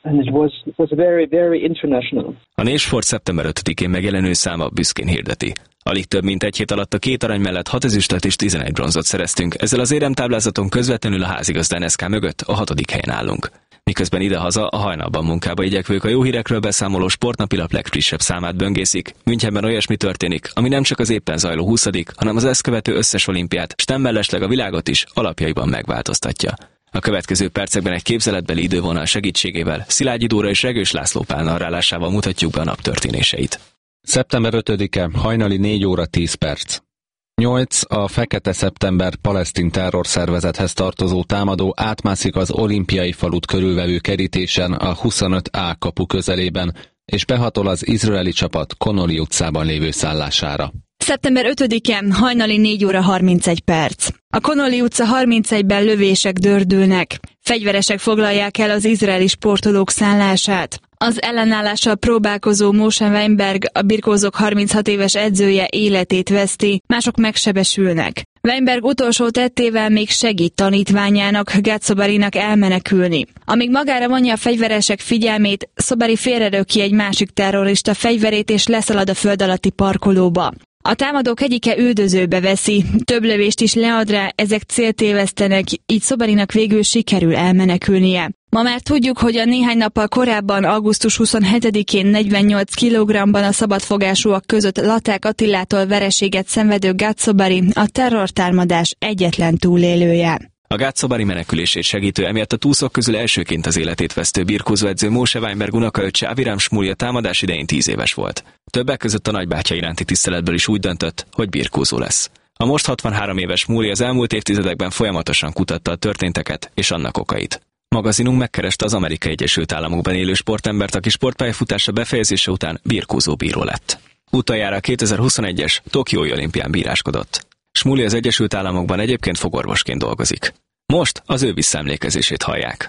A Népsport szeptember ötödikén megjelenő száma büszkén hirdeti. Alig több mint egy hét alatt a két arany mellett hat ezüstöt és tizenegy bronzot szereztünk, ezzel az éremtáblázaton közvetlenül a házigazda en es ká mögött a hatodik helyen állunk. Miközben idehaza a hajnalban munkába igyekvők a jó hírekről beszámoló sportnapilap legfrissebb számát böngészik. Münchenben olyasmi történik, ami nem csak az éppen zajló huszadik, hanem az ezt követő összes olimpiát, s nem mellesleg a világot is alapjaiban megváltoztatja. A következő percekben egy képzeletbeli idővonal segítségével Szilágyi Dóra és Regős László Pál narrálásával mutatjuk be a nap történéseit. szeptember ötödike, hajnali négy óra tíz perc. nyolc A Fekete Szeptember palesztin terrorszervezethez tartozó támadó átmászik az olimpiai falut körülvevő kerítésen a huszonöt á kapu közelében, és behatol az izraeli csapat Connolly utcában lévő szállására. szeptember ötödike, hajnali négy óra harmincegy perc. A Connolly utca harmincegyben lövések dördülnek. Fegyveresek foglalják el az izraeli sportolók szállását. Az ellenállással próbálkozó Moshe Weinberg, a birkózók harminchat éves edzője életét veszti, mások megsebesülnek. Weinberg utolsó tettével még segít tanítványának, Gad Sobarinak elmenekülni. Amíg magára vonja a fegyveresek figyelmét, Sobari félreröki egy másik terrorista fegyverét és leszalad a föld alatti parkolóba. A támadók egyike üldözőbe veszi, több lövést is lead rá, ezek célt tévesztenek, így Sobarinak végül sikerül elmenekülnie. Ma már tudjuk, hogy a néhány nappal korábban, augusztus huszonhetedikén negyvennyolc kilogrammban a szabadfogásúak között Laták Attilától vereséget szenvedő Gad Sobari a terrortámadás egyetlen túlélője. A Gad Sobari menekülését segítő, emiatt a túszok közül elsőként az életét vesztő birkózóedző Moshe Weinberg unokaöccse Aviram Shmuley a támadás idején tíz éves volt. Többek között a nagybátyja iránti tiszteletből is úgy döntött, hogy birkózó lesz. A most hatvanhárom éves Shmuley az elmúlt évtizedekben folyamatosan kutatta a történteket és annak okait. Magazinunk megkereste az Amerikai Egyesült Államokban élő sportembert, aki sportpályafutása befejezése után birkózó bíró lett. Utoljára a kétezer-huszonegyes Tokiói olimpián bíráskodott. Shmuley az Egyesült Államokban egyébként fogorvosként dolgozik. Most az ő visszaemlékezését hallják.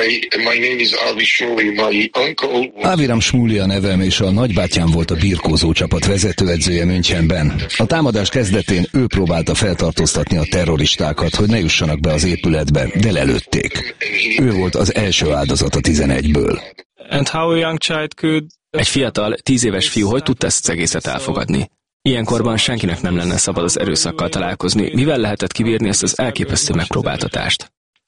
Aviram Shmuley a nevem, és a nagybátyám volt a birkózó csapat vezetőedzője Münchenben. A támadás kezdetén ő próbálta feltartóztatni a terroristákat, hogy ne jussanak be az épületbe, de lelőtték. Ő volt az első áldozat a tizenegyből. And how a young child could... Egy fiatal, tíz éves fiú hogy tudta ezt az egészet elfogadni? Ilyenkorban senkinek nem lenne szabad az erőszakkal találkozni. Mivel lehetett kibírni ezt az elképesztő megpróbáltatást?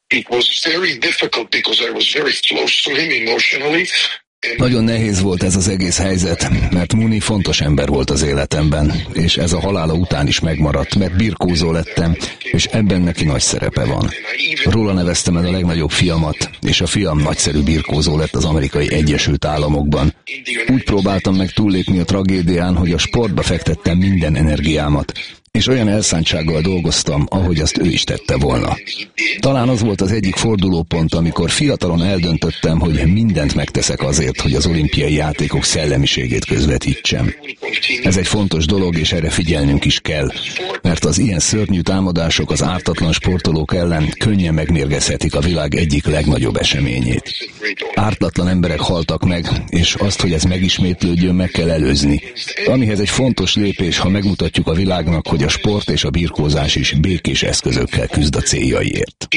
Nagyon nehéz volt ez az egész helyzet, mert Muni fontos ember volt az életemben, és ez a halála után is megmaradt, mert birkózó lettem, és ebben neki nagy szerepe van. Róla neveztem el a legnagyobb fiamat, és a fiam nagyszerű birkózó lett az Amerikai Egyesült Államokban. Úgy próbáltam meg túllépni a tragédián, hogy a sportba fektettem minden energiámat, és olyan elszántsággal dolgoztam, ahogy azt ő is tette volna. Talán az volt az egyik fordulópont, amikor fiatalon eldöntöttem, hogy mindent megteszek azért, hogy az olimpiai játékok szellemiségét közvetítsem. Ez egy fontos dolog, és erre figyelnünk is kell, mert az ilyen szörnyű támadások az ártatlan sportolók ellen könnyen megmérgezhetik a világ egyik legnagyobb eseményét. Ártatlan emberek haltak meg, és azt, hogy ez megismétlődjön, meg kell előzni. Amihez egy fontos lépés, ha megmutatjuk a világnak, hogy a sport és a birkózás is békés eszközökkel küzd a céljaiért.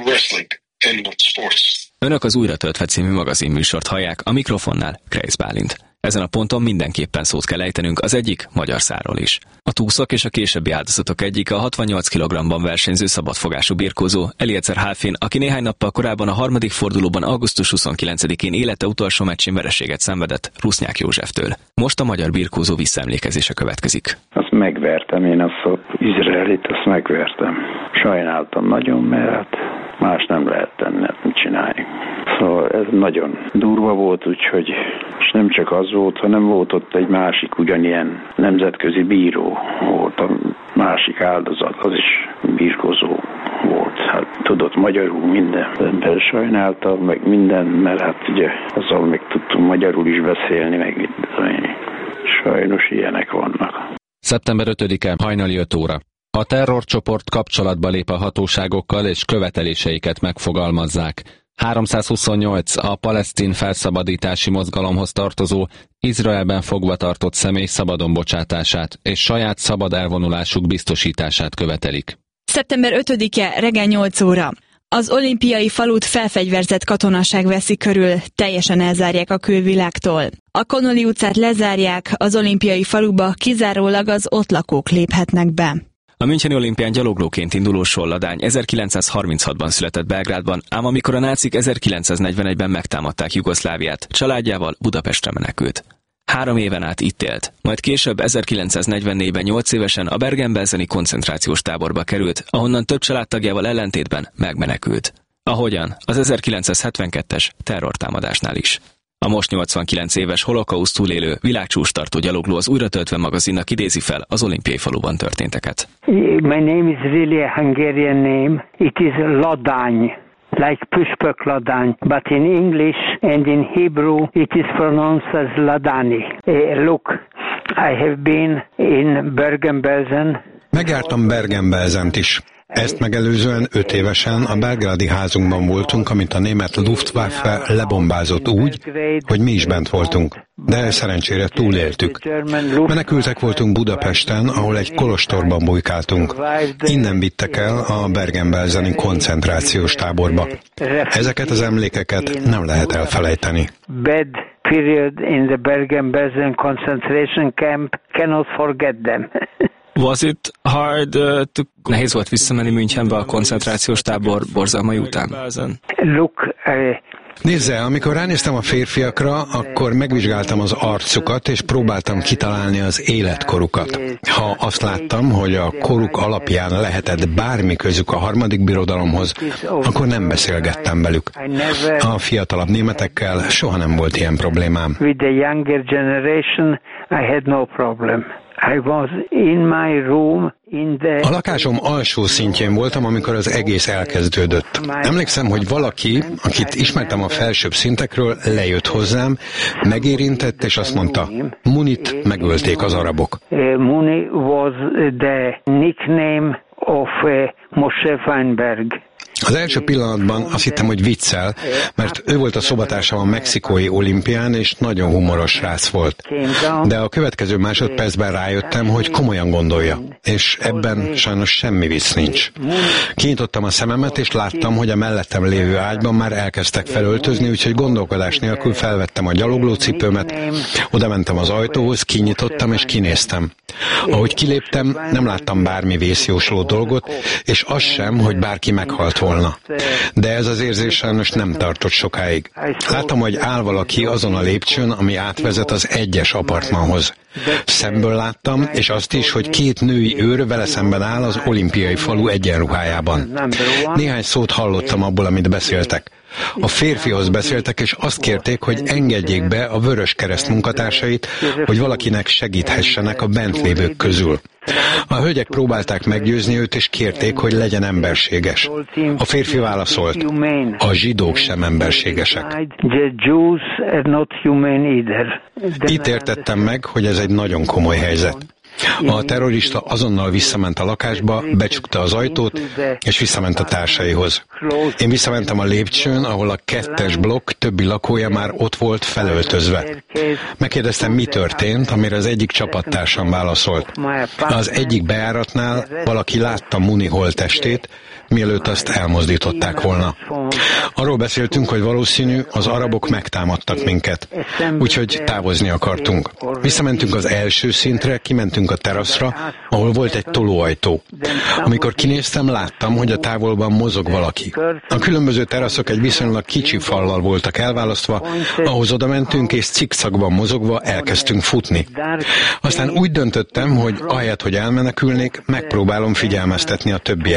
Önök az Újra töltve című magazinműsort hallják, a mikrofonnál Kreisz Bálint. Ezen a ponton mindenképpen szót kell ejtenünk az egyik magyar szárról is. A túszok és a későbbi áldozatok egyike a hatvannyolc kilogrammban versenyző szabadfogású birkózó, Eliezer Halfin, aki néhány nappal korábban a harmadik fordulóban augusztus huszonkilencedikén élete utolsó meccsén vereséget szenvedett Rusnyák Józseftől. Most a magyar birkózó visszaemlékezése következik. Azt megvertem én, azt az izraelit, azt megvertem. sajnáltam nagyon, mert hát más nem lehet tenni, mit csinálni. Szóval ez nagyon durva volt, úgyhogy és nem csak az volt, hanem volt ott egy másik ugyanilyen nemzetközi bíró volt, a másik áldozat, az is birkózó volt. Hát tudott magyarul minden, ember sajnálta, meg minden, mert hát ugye azzal meg tudtunk magyarul is beszélni, meg sajnos ilyenek vannak. szeptember ötödike hajnali öt óra. A terrorcsoport kapcsolatba lép a hatóságokkal és követeléseiket megfogalmazzák. háromszázhuszonnyolc a palesztin felszabadítási mozgalomhoz tartozó, Izraelben fogva tartott személy szabadon bocsátását és saját szabad elvonulásuk biztosítását követelik. szeptember ötödike reggel nyolc óra. Az olimpiai falut felfegyverzett katonaság veszi körül, teljesen elzárják a külvilágtól. A Connolly utcát lezárják, az olimpiai faluba kizárólag az ott lakók léphetnek be. A müncheni olimpián gyaloglóként induló Soll-Ladány ezerkilencszázharminchatban született Belgrádban, ám amikor a nácik ezerkilencszáznegyvenegyben megtámadták Jugoszláviát, családjával Budapestre menekült. Három éven át itt élt, majd később ezerkilencszáznegyvennégyben nyolc évesen a Bergen-Belseni koncentrációs táborba került, ahonnan több családtagjával ellentétben megmenekült. Ahogyan az ezerkilencszázhetvenkettes terrortámadásnál is. A most nyolcvankilenc éves holokauszt túlélő világcsúcstartó gyalogló az Újratöltve magazinnak idézi fel az olimpiai faluban történteket. My name is really a Hungarian name. It is Ladány, like Püspök Ladány, but in English and in Hebrew it is pronounced as Ladani. Uh, look, I have been in Bergen-Belsen. Megjártam Bergen-Belsent is. Ezt megelőzően öt évesen a belgrádi házunkban voltunk, amit a német Luftwaffe lebombázott úgy, hogy mi is bent voltunk. De szerencsére túléltük. Menekültek voltunk Budapesten, ahol egy kolostorban bujkáltunk. Innen vittek el a Bergen-Belseni koncentrációs táborba. Ezeket az emlékeket nem lehet elfelejteni. Bad period in the Bergen-Belsen concentration camp, cannot forget them. Was it hard uh, to... Nehéz volt visszamenni Münchenbe a koncentrációs tábor borzalmai után? Look, uh... Nézze, amikor ránéztem a férfiakra, akkor megvizsgáltam az arcukat, és próbáltam kitalálni az életkorukat. Ha azt láttam, hogy a koruk alapján lehetett bármi közük a harmadik birodalomhoz, akkor nem beszélgettem velük. A fiatalabb németekkel soha nem volt ilyen problémám. With the younger generation, I had no problem. I was in my room in the... A lakásom alsó szintjén voltam, amikor az egész elkezdődött. Emlékszem, hogy valaki, akit ismertem a felsőbb szintekről, lejött hozzám, megérintett, és azt mondta, Munit megölték az arabok. Uh, Muni was the nickname of uh, Moshe Feinberg. Az első pillanatban azt hittem, hogy viccel, mert ő volt a szobatársam a mexikói olimpián, és nagyon humoros srác volt. De a következő másodpercben rájöttem, hogy komolyan gondolja, és ebben sajnos semmi vicc nincs. Kinyitottam a szememet, és láttam, hogy a mellettem lévő ágyban már elkezdtek felöltözni, úgyhogy gondolkodás nélkül felvettem a gyaloglócipőmet, oda mentem az ajtóhoz, kinyitottam és kinéztem. Ahogy kiléptem, nem láttam bármi vészjósló dolgot, és az sem, hogy bárki meghalt volna. De ez az érzés sajnos nem tartott sokáig. Láttam, hogy áll valaki azon a lépcsőn, ami átvezet az egyes apartmanhoz. Szemből láttam, és azt is, hogy két női őr vele szemben áll az olimpiai falu egyenruhájában. Néhány szót hallottam abból, amit beszéltek. A férfihoz beszéltek, és azt kérték, hogy engedjék be a Vöröskereszt munkatársait, hogy valakinek segíthessenek a bent lévők közül. A hölgyek próbálták meggyőzni őt, és kérték, hogy legyen emberséges. A férfi válaszolt, a zsidók sem emberségesek. Itt értettem meg, hogy ez egy nagyon komoly helyzet. A terrorista azonnal visszament a lakásba, becsukta az ajtót, és visszament a társaihoz. Én visszamentem a lépcsőn, ahol a kettes blokk többi lakója már ott volt felöltözve. Megkérdeztem, mi történt, amire az egyik csapattársam válaszolt. Az egyik bejáratnál valaki látta Muni holttestét, mielőtt azt elmozdították volna. Arról beszéltünk, hogy valószínű, az arabok megtámadtak minket, úgyhogy távozni akartunk. Visszamentünk az első szintre, kimentünk a teraszra, ahol volt egy tolóajtó. Amikor kinéztem, láttam, hogy a távolban mozog valaki. A különböző teraszok egy viszonylag kicsi fallal voltak elválasztva, ahhoz oda mentünk, és cikcakban mozogva elkezdtünk futni. Aztán úgy döntöttem, hogy ahelyett, hogy elmenekülnék, megpróbálom figyelmeztetni a többieket.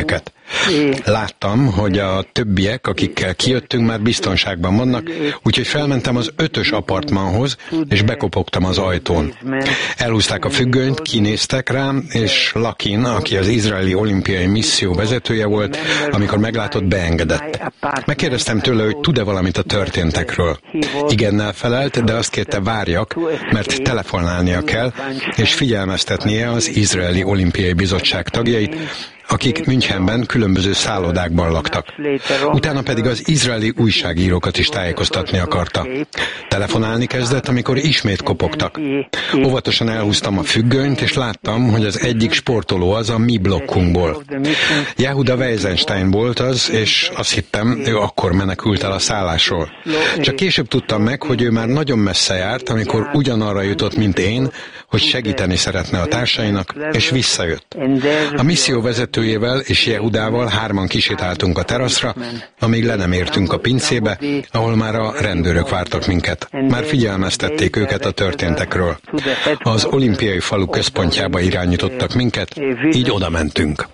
Láttam, hogy a többiek, akikkel kijöttünk, már biztonságban vannak, úgyhogy felmentem az ötös apartmanhoz, és bekopogtam az ajtón. Elhúzták a függönyt, kinéztek rám, és Lakin, aki az izraeli olimpiai misszió vezetője volt, amikor meglátott, beengedett. Megkérdeztem tőle, hogy tud-e valamit a történtekről. Igennel felelt, de azt kérte, várjak, mert telefonálnia kell, és figyelmeztetnie az izraeli olimpiai bizottság tagjait, akik Münchenben különböző szállodákban laktak. Utána pedig az izraeli újságírókat is tájékoztatni akarta. Telefonálni kezdett, amikor ismét kopogtak. Óvatosan elhúztam a függönyt, és láttam, hogy az egyik sportoló az a mi blokkunkból. Yehuda Weizenstein volt az, és azt hittem, ő akkor menekült el a szállásról. Csak később tudtam meg, hogy ő már nagyon messze járt, amikor ugyanarra jutott, mint én, hogy segíteni szeretne a társainak, és visszajött. A misszió vezetőjével és Yehudával hárman kisétáltunk a teraszra, amíg le nem értünk a pincébe, ahol már a rendőrök vártak minket. Már figyelmeztették őket a történtekről. Az olimpiai falu központjába irányítottak minket, így oda mentünk.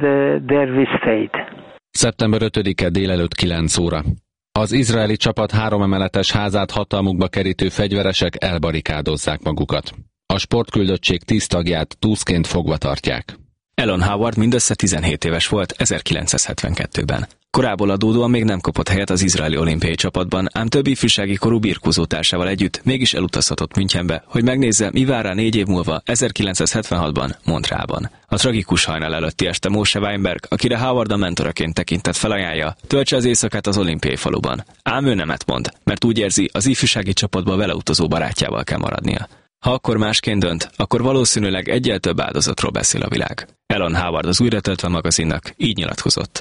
szeptember ötödike délelőtt kilenc óra. Az izraeli csapat három emeletes házát hatalmukba kerítő fegyveresek elbarikádozzák magukat. A sportküldöttség tíz tagját túszként fogva tartják. Alan Howard mindössze tizenhét éves volt ezerkilencszázhetvenkettőben. Korából adódóan még nem kapott helyet az izraeli olimpiai csapatban, ám több ifjúsági korú birkózó társával együtt mégis elutazhatott Münchenbe, hogy megnézze, mi vár rá négy év múlva ezerkilencszázhetvenhatban Montrealban. A tragikus hajnal előtti este Moshe Weinberg, akire Howard a mentoraként tekintett, felajánlja, töltse az éjszakát az olimpiai faluban. Ám ő nemet mond, mert úgy érzi, az ifjúsági csapatba vele utazó barátjával kell maradnia. Ha akkor másként dönt, akkor valószínűleg egyel több áldozatról beszél a világ. Alan Howard az Újra töltve magazinnak így nyilatkozott.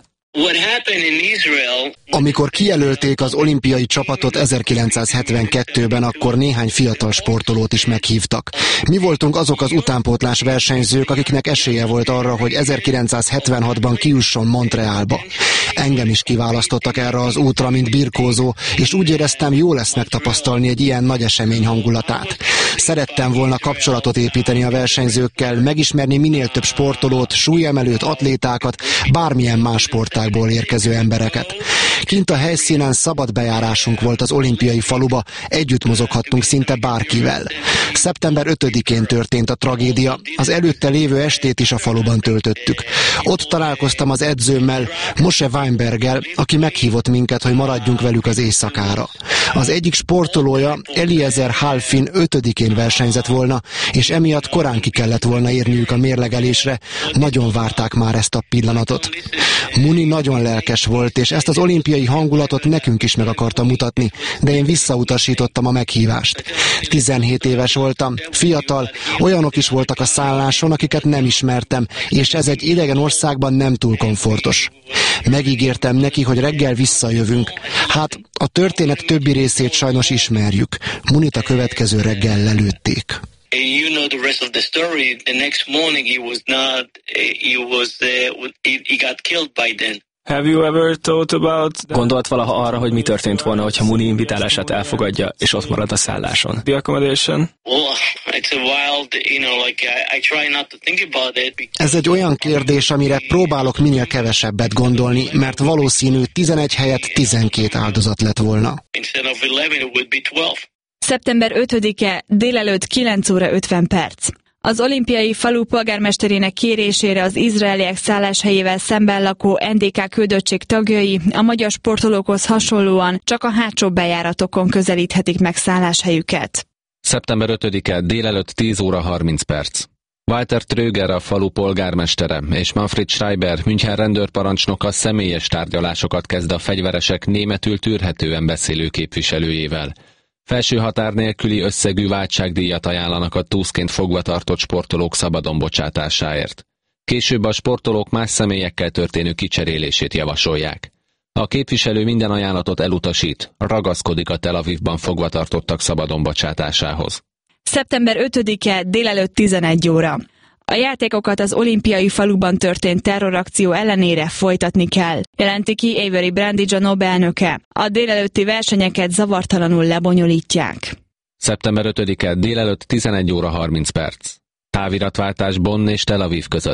Amikor kijelölték az olimpiai csapatot ezerkilencszázhetvenkettőben, akkor néhány fiatal sportolót is meghívtak. Mi voltunk azok az utánpótlás versenyzők, akiknek esélye volt arra, hogy ezerkilencszázhetvenhatban kijusson Montrealba. Engem is kiválasztottak erre az útra, mint birkózó, és úgy éreztem, jó lesz megtapasztalni egy ilyen nagy esemény hangulatát. Szerettem volna kapcsolatot építeni a versenyzőkkel, megismerni minél több sportolót, súlyemelőt, atlétákat, bármilyen más sportágból érkező embereket. Kint a helyszínen szabad bejárásunk volt az olimpiai faluba, együtt mozoghattunk szinte bárkivel. szeptember ötödikén történt a tragédia, az előtte lévő estét is a faluban töltöttük. Ott találkoztam az edzőmmel, Moshe Weinberggel, aki meghívott minket, hogy maradjunk velük az éjszakára. Az egyik sportolója, Eliezer Halfin ötödikén versenyzett volna, és emiatt korán ki kellett volna érniük a mérlegelésre, nagyon várták már ezt a pillanatot. Muni nagyon lelkes volt, és ezt az olimpiai hangulatot nekünk is meg akarta mutatni, de én visszautasítottam a meghívást. tizenhét éves voltam, fiatal, olyanok is voltak a szálláson, akiket nem ismertem, és ez egy idegen országban nem túl komfortos. Megígértem neki, hogy reggel visszajövünk. Hát a történet többi részét sajnos ismerjük. Munit a következő reggel lelőtték. You know the rest of the story. The next morning he was not, he was, uh, he, he got killed by then. Have you ever thought about that? Gondolt valaha arra, hogy mi történt volna, hogyha Muni invitálását elfogadja, és ott marad a szálláson? The accommodation? Well, it's a wild, you know, like I, I try not to think about it. Ez egy olyan kérdés, amire próbálok minél kevesebbet gondolni, mert valószínű tizenegy helyett tizenkét áldozat lett volna. Instead of eleven, it would be twelve. szeptember ötödike délelőtt kilenc óra ötven perc. Az olimpiai falu polgármesterének kérésére az izraeliek szálláshelyével szemben lakó en dé ká küldöttség tagjai a magyar sportolókhoz hasonlóan csak a hátsó bejáratokon közelíthetik meg szálláshelyüket. szeptember ötödike délelőtt tíz óra harminc perc. Walter Tröger, a falu polgármestere, és Manfred Schreiber, München rendőrparancsnoka személyes tárgyalásokat kezd a fegyveresek németül tűrhetően beszélő képviselőjével. Felső határ nélküli összegű váltságdíjat ajánlanak a túszként fogva tartott sportolók szabadon bocsátásáért. Később a sportolók más személyekkel történő kicserélését javasolják. A képviselő minden ajánlatot elutasít, ragaszkodik a Tel Avivban fogva tartottak szabadon bocsátásához. szeptember ötödike délelőtt tizenegy óra. A játékokat az olimpiai faluban történt terrorakció ellenére folytatni kell, jelenti ki Avery Brandage, a Nobel elnöke. A délelőtti versenyeket zavartalanul lebonyolítják. szeptember ötödike délelőtt tizenegy óra harminc perc. Táviratváltás Bonn és Tel Aviv között.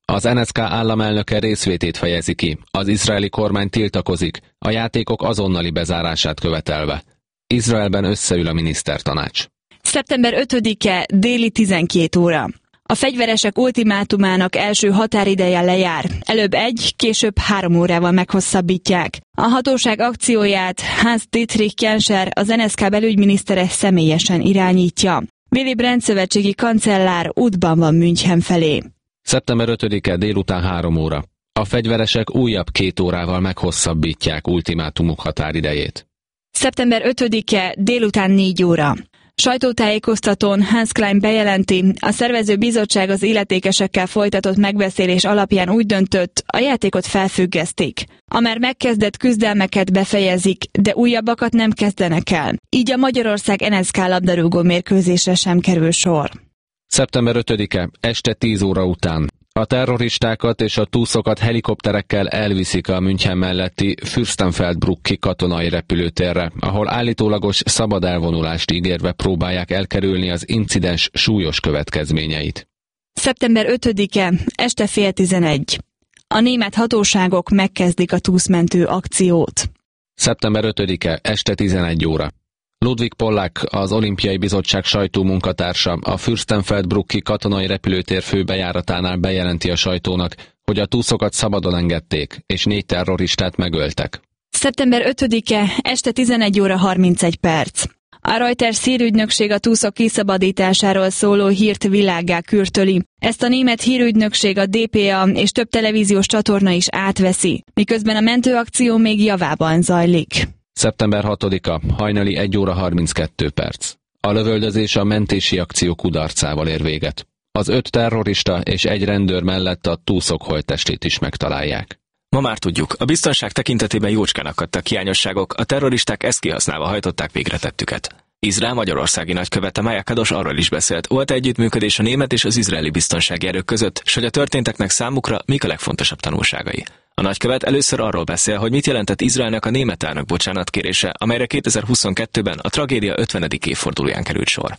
Az en es ká államelnöke részvétét fejezi ki, az izraeli kormány tiltakozik, a játékok azonnali bezárását követelve. Izraelben összeül a minisztertanács. szeptember ötödike, déli tizenkét óra. A fegyveresek ultimátumának első határideje lejár. Előbb egy, később három órával meghosszabbítják. A hatóság akcióját Hans-Dietrich Genscher, az en es ká belügyminisztere személyesen irányítja. Willy Brandt szövetségi kancellár útban van München felé. szeptember ötödike, délután három óra. A fegyveresek újabb két órával meghosszabbítják ultimátumuk határidejét. szeptember ötödike, délután négy óra. Sajtótájékoztatón Hans Klein bejelenti, a szervező bizottság az illetékesekkel folytatott megbeszélés alapján úgy döntött, a játékot felfüggesztik. A már megkezdett küzdelmeket befejezik, de újabbakat nem kezdenek el. Így a Magyarország en es ká labdarúgó mérkőzésre sem kerül sor. szeptember ötödike, este tíz óra után. A terroristákat és a túszokat helikopterekkel elviszik a München melletti Fürstenfeldbrucki katonai repülőtérre, ahol állítólagos szabad elvonulást ígérve próbálják elkerülni az incidens súlyos következményeit. szeptember ötödike, este fél tizenegy. A német hatóságok megkezdik a túszmentő akciót. szeptember ötödike, este tizenegy óra. Ludwig Pollack, az Olimpiai Bizottság sajtómunkatársa, a Fürstenfeldbrucki katonai repülőtér főbejáratánál bejelenti a sajtónak, hogy a túszokat szabadon engedték, és négy terroristát megöltek. szeptember ötödike, este tizenegy óra harmincegy perc. A Reuters hírügynökség a túszok kiszabadításáról szóló hírt világgá kürtöli. Ezt a német hírügynökség, a dé pé á és több televíziós csatorna is átveszi, miközben a mentőakció még javában zajlik. szeptember hatodika, hajnali egy óra harminckettő perc. A lövöldözés a mentési akció kudarcával ér véget. Az öt terrorista és egy rendőr mellett a túszok holttestét is megtalálják. Ma már tudjuk, a biztonság tekintetében jócskán akadtak hiányosságok, a terroristák ezt kihasználva hajtották végre tettüket. Izrael magyarországi nagykövete Mája Kados arról is beszélt, volt együttműködés a német és az izraeli biztonsági erők között, s hogy a történteknek számukra mik a legfontosabb tanulságai. A nagykövet először arról beszél, hogy mit jelentett Izraelnek a német elnök bocsánatkérése, amelyre kétezer-huszonkettőben a tragédia ötvenedik évfordulóján került sor.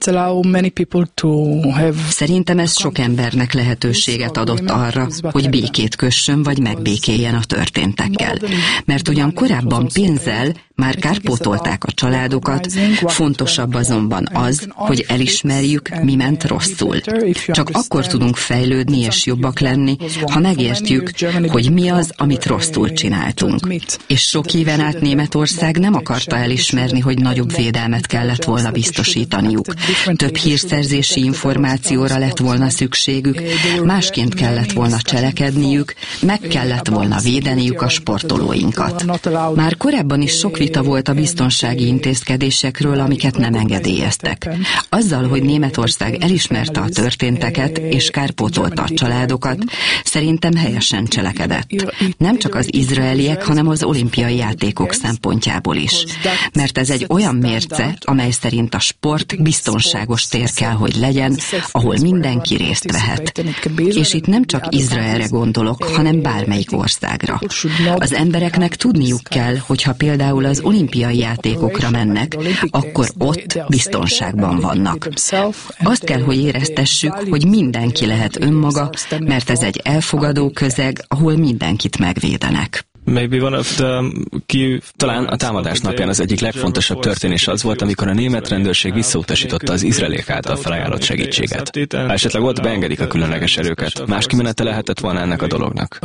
Szerintem ez sok embernek lehetőséget adott arra, hogy békét kössön vagy megbékéljen a történtekkel. Mert ugyan korábban pénzzel már kárpótolták a családokat, fontosabb azonban az, hogy elismerjük, mi ment rosszul. Csak akkor tudunk fejlődni és jobbak lenni, ha megértjük, hogy mi az, amit rosszul csináltunk. És sok éven át Németország nem akarta elismerni, hogy nagyobb védelmet kellett volna biztosítaniuk. Több hírszerzési információra lett volna szükségük, másként kellett volna cselekedniük, meg kellett volna védeniük a sportolóinkat. Már korábban is sok vita volt a biztonsági intézkedésekről, amiket nem engedélyeztek. Azzal, hogy Németország elismerte a történteket és kárpótolta a családokat, szerintem helyesen cselekedett. Nem csak az izraeliek, hanem az olimpiai játékok szempontjából is. Mert ez egy olyan mérce, amely szerint a sport biztonságos tér kell, hogy legyen, ahol mindenki részt vehet. És itt nem csak Izraelre gondolok, hanem bármelyik országra. Az embereknek tudniuk kell, hogyha például az olimpiai játékokra mennek, akkor ott biztonságban vannak. Azt kell, hogy éreztessük, hogy mindenki lehet önmaga, mert ez egy elfogadó közeg, ahol mindenkit megvédenek. Maybe one of the key... Talán a támadás napján az egyik legfontosabb történés az volt, amikor a német rendőrség visszautasította az izraeliek által felajánlott segítséget. Ha esetleg ott beengedik a különleges erőket, más kimenete lehetett volna ennek a dolognak.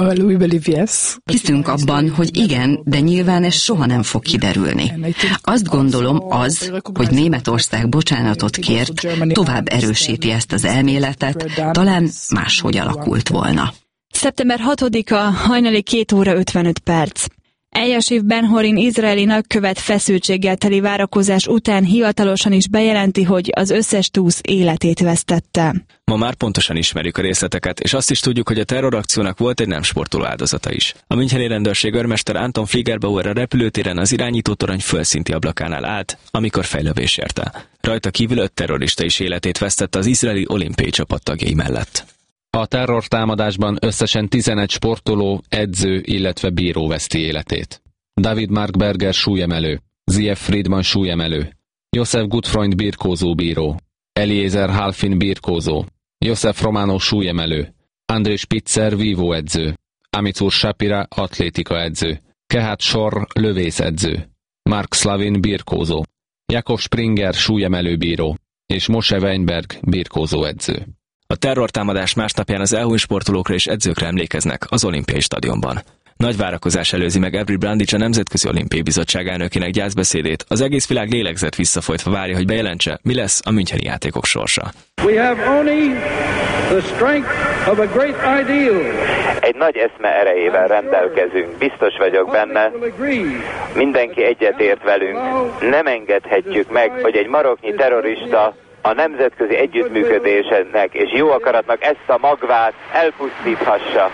Hiszünk abban, hogy igen, de nyilván ez soha nem fog kiderülni. Azt gondolom az, hogy Németország bocsánatot kért, tovább erősíti ezt az elméletet, talán máshogy alakult volna. szeptember hatodika, hajnali két óra ötvenöt perc. Eljasív Ben-Horin izraeli nagykövet feszültséggel teli várakozás után hivatalosan is bejelenti, hogy az összes túsz életét vesztette. Ma már pontosan ismerjük a részleteket, és azt is tudjuk, hogy a terrorakciónak volt egy nem sportoló áldozata is. A müncheni rendőrség őrmester Anton Fliegerbauer a repülőtéren az irányítótorony földszinti ablakánál állt, amikor fejlövés érte. Rajta kívül öt terrorista is életét vesztette az izraeli olimpiai csapat tagjai mellett. A terrortámadásban összesen tizenegy sportoló, edző, illetve bíró veszti életét. David Markberger súlyemelő, Zief Friedman súlyemelő, Josef Gutfreund birkózó bíró, Eliezer Halfin birkózó, Josef Romano súlyemelő, Andrés Spitzer vívóedző, Amitsur Shapira atlétika edző, Kehat Shor lövészedző, Mark Slavin birkózó, Jakov Springer súlyemelőbíró és Moshe Weinberg birkózó edző. A terrortámadás másnapján az elhunyt sportolókra és edzőkre emlékeznek az olimpiai stadionban. Nagy várakozás előzi meg Avery Brandage, a Nemzetközi Olimpiai Bizottság elnökének gyászbeszédét. Az egész világ lélegzet visszafolytva várja, hogy bejelentse, mi lesz a müncheni játékok sorsa. We have only the strength of a great ideal. Egy nagy eszme erejével rendelkezünk, biztos vagyok benne. Mindenki egyetért velünk. Nem engedhetjük meg, hogy egy maroknyi terrorista a nemzetközi együttműködésnek és jó akaratnak ezt a magvát elpusztíthassa.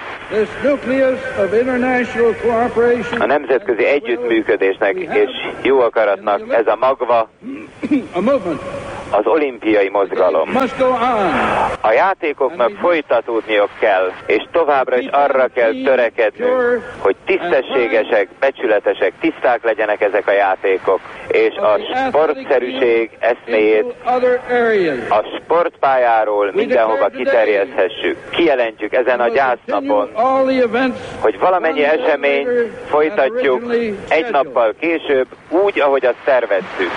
A nemzetközi együttműködésnek és jó akaratnak ez a magva az olimpiai mozgalom. A játékoknak folytatódniuk kell, és továbbra is arra kell törekednünk, hogy tisztességesek, becsületesek, tiszták legyenek ezek a játékok, és a sportszerűség eszméjét a sportpályáról mindenhova kiterjeszthessük. Kijelentjük ezen a gyásznapon, hogy valamennyi esemény folytatjuk egy nappal később, úgy, ahogy azt terveztük.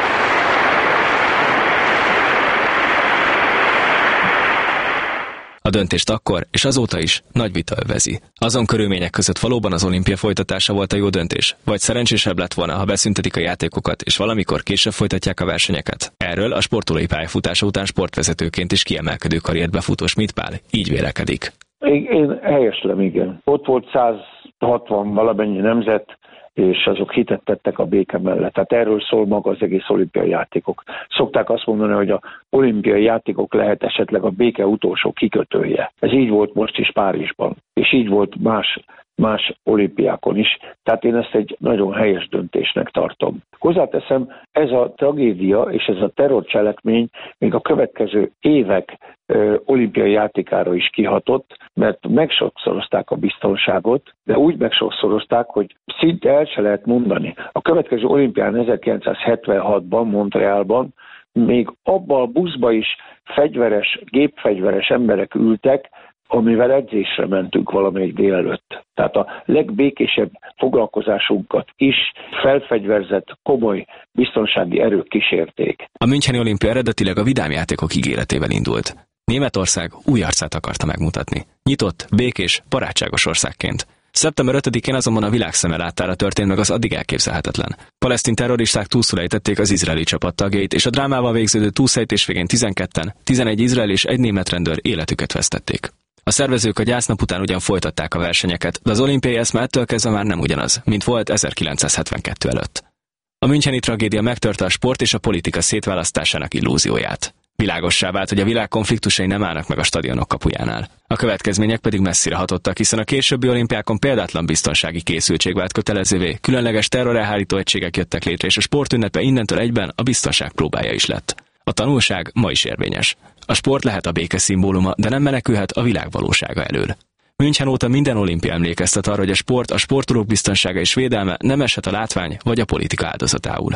A döntést akkor és azóta is nagy vita övezi. Azon körülmények között valóban az olimpia folytatása volt a jó döntés, vagy szerencsésebb lett volna, ha beszüntetik a játékokat, és valamikor később folytatják a versenyeket. Erről a sportolói pályafutása után sportvezetőként is kiemelkedő karriert befutó Schmidt Pál így vélekedik. Én, én helyeslem, igen. Ott volt száz hatvan valamennyi nemzet, és azok hitet tettek a béke mellett. Tehát erről szól maga az egész olimpiai játékok. Szokták azt mondani, hogy a olimpiai játékok lehet esetleg a béke utolsó kikötője. Ez így volt most is Párizsban, és így volt más, más olimpiákon is. Tehát én ezt egy nagyon helyes döntésnek tartom. Hozzáteszem, ez a tragédia és ez a terrorcselekmény még a következő évek ö, olimpiai játékára is kihatott, mert megsokszorozták a biztonságot, de úgy megsokszorozták, hogy szinte el se lehet mondani. A következő olimpián ezerkilencszázhetvenhatban Montrealban még abban a buszba is fegyveres, gépfegyveres emberek ültek, amivel edzésre mentünk valamelyik délelőtt. Tehát a legbékésebb foglalkozásunkat is felfegyverzett, komoly biztonsági erők kísérték. A müncheni olimpia eredetileg a vidám játékok ígéretével indult. Németország új arcát akarta megmutatni. Nyitott, békés, barátságos országként. szeptember ötödikén azonban a világ szeme láttára történt meg az addig elképzelhetetlen. Palesztin terroristák túlszulejtették az izraeli csapat tagjait, és a drámával végződő túlszejtés végén tizenketten, tizenegy izraeli és egy német rendőr életüket vesztették. A szervezők a gyásznap után ugyan folytatták a versenyeket, de az olimpiai eszme ettől kezdve már nem ugyanaz, mint volt ezerkilencszázhetvenkettő előtt. A müncheni tragédia megtörte a sport és a politika szétválasztásának illúzióját. Világossá vált, hogy a világ konfliktusai nem állnak meg a stadionok kapujánál. A következmények pedig messzire hatottak, hiszen a későbbi olimpiákon példátlan biztonsági készültség vált kötelezővé, különleges terrorelhárító egységek jöttek létre, és a sportünnepe innentől egyben a biztonság próbája is lett. A tanulság ma is érvényes. A sport lehet a béke szimbóluma, de nem menekülhet a világ valósága elől. München óta minden olimpia emlékeztet arra, hogy a sport, a sportolók biztonsága és védelme nem eshet a látvány vagy a politika áldozatául.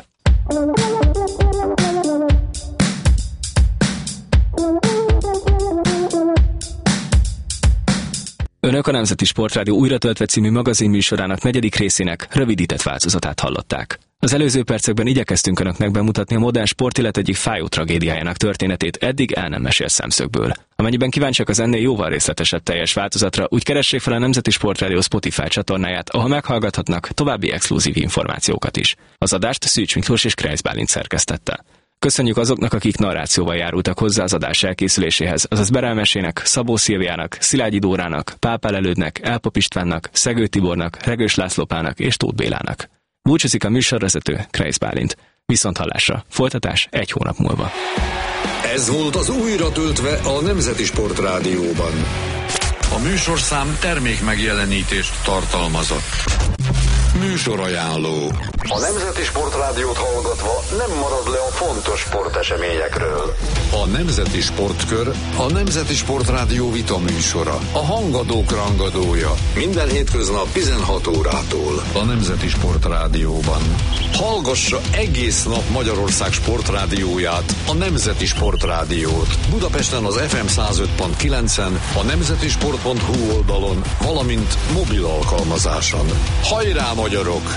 Önök a Nemzeti Sportrádió Újra töltve című magazinműsorának negyedik részének rövidített változatát hallották. Az előző percekben igyekeztünk önöknek bemutatni a modern sportélet egyik fájó tragédiájának történetét eddig el nem mesélt szemszögből. Amennyiben kíváncsiak az ennél jóval részletesebb teljes változatra, úgy keressék fel a Nemzeti Sportrádió Spotify csatornáját, ahol meghallgathatnak további exkluzív információkat is. Az adást Szűcs Miklós és Kreis Bálint szerkesztette. Köszönjük azoknak, akik narrációval járultak hozzá az adás elkészüléséhez, azaz Berelmesének, Szabó Szilviának, Szilágyi Dórának, Pálpál Elődnek, Elpop Istvánnak, Szegő Tibornak, Regős Lászlópának és Tóth Bélának. Búcsúzik a műsorvezető, Kreis Bálint. Viszonthallásra. Folytatás egy hónap múlva. Ez volt az Újra töltve a Nemzeti Sportrádióban. A műsorszám termék megjelenítést tartalmazott. Műsorajánló. A Nemzeti Sportrádiót hallgatva nem marad le a fontos sporteseményekről. A Nemzeti Sportkör a Nemzeti Sportrádió vita műsora. A hangadók rangadója. Minden hétköznap tizenhat órától. A Nemzeti Sportrádióban. Hallgassa egész nap Magyarország sportrádióját, a Nemzeti Sportrádiót. Budapesten az ef em száz öt pont kilencen, a nemzetisport pont hu oldalon, valamint mobil alkalmazáson. Hajrá, magyarok!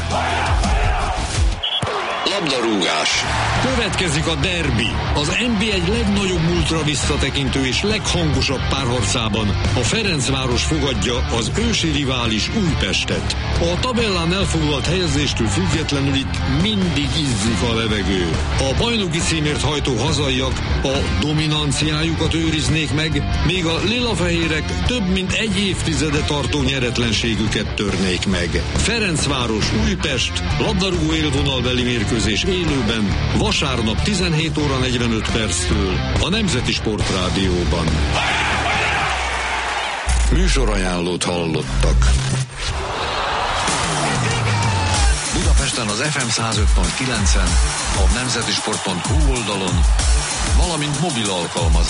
Labdarúgás. Következik a derbi. Az en bé egy legnagyobb múltra visszatekintő és leghangosabb párharcában a Ferencváros fogadja az ősi rivális Újpestet. A tabellán elfoglalt helyezéstől függetlenül itt mindig izzik a levegő. A bajnoki címért hajtó hazaiak a dominanciájukat őriznék meg, míg a lilafehérek több mint egy évtizede tartó nyeretlenségüket törnék meg. Ferencváros Újpest labdarúgó élvonalbeli mérkőzés élőben vasárnap tizenhét óra negyvenöt perctől a Nemzeti Sportrádióban. Műsorajánlót hallottak. Budapesten az ef em száz öt pont kilencen, a nemzetisport pont hu oldalon, valamint mobil alkalmazás.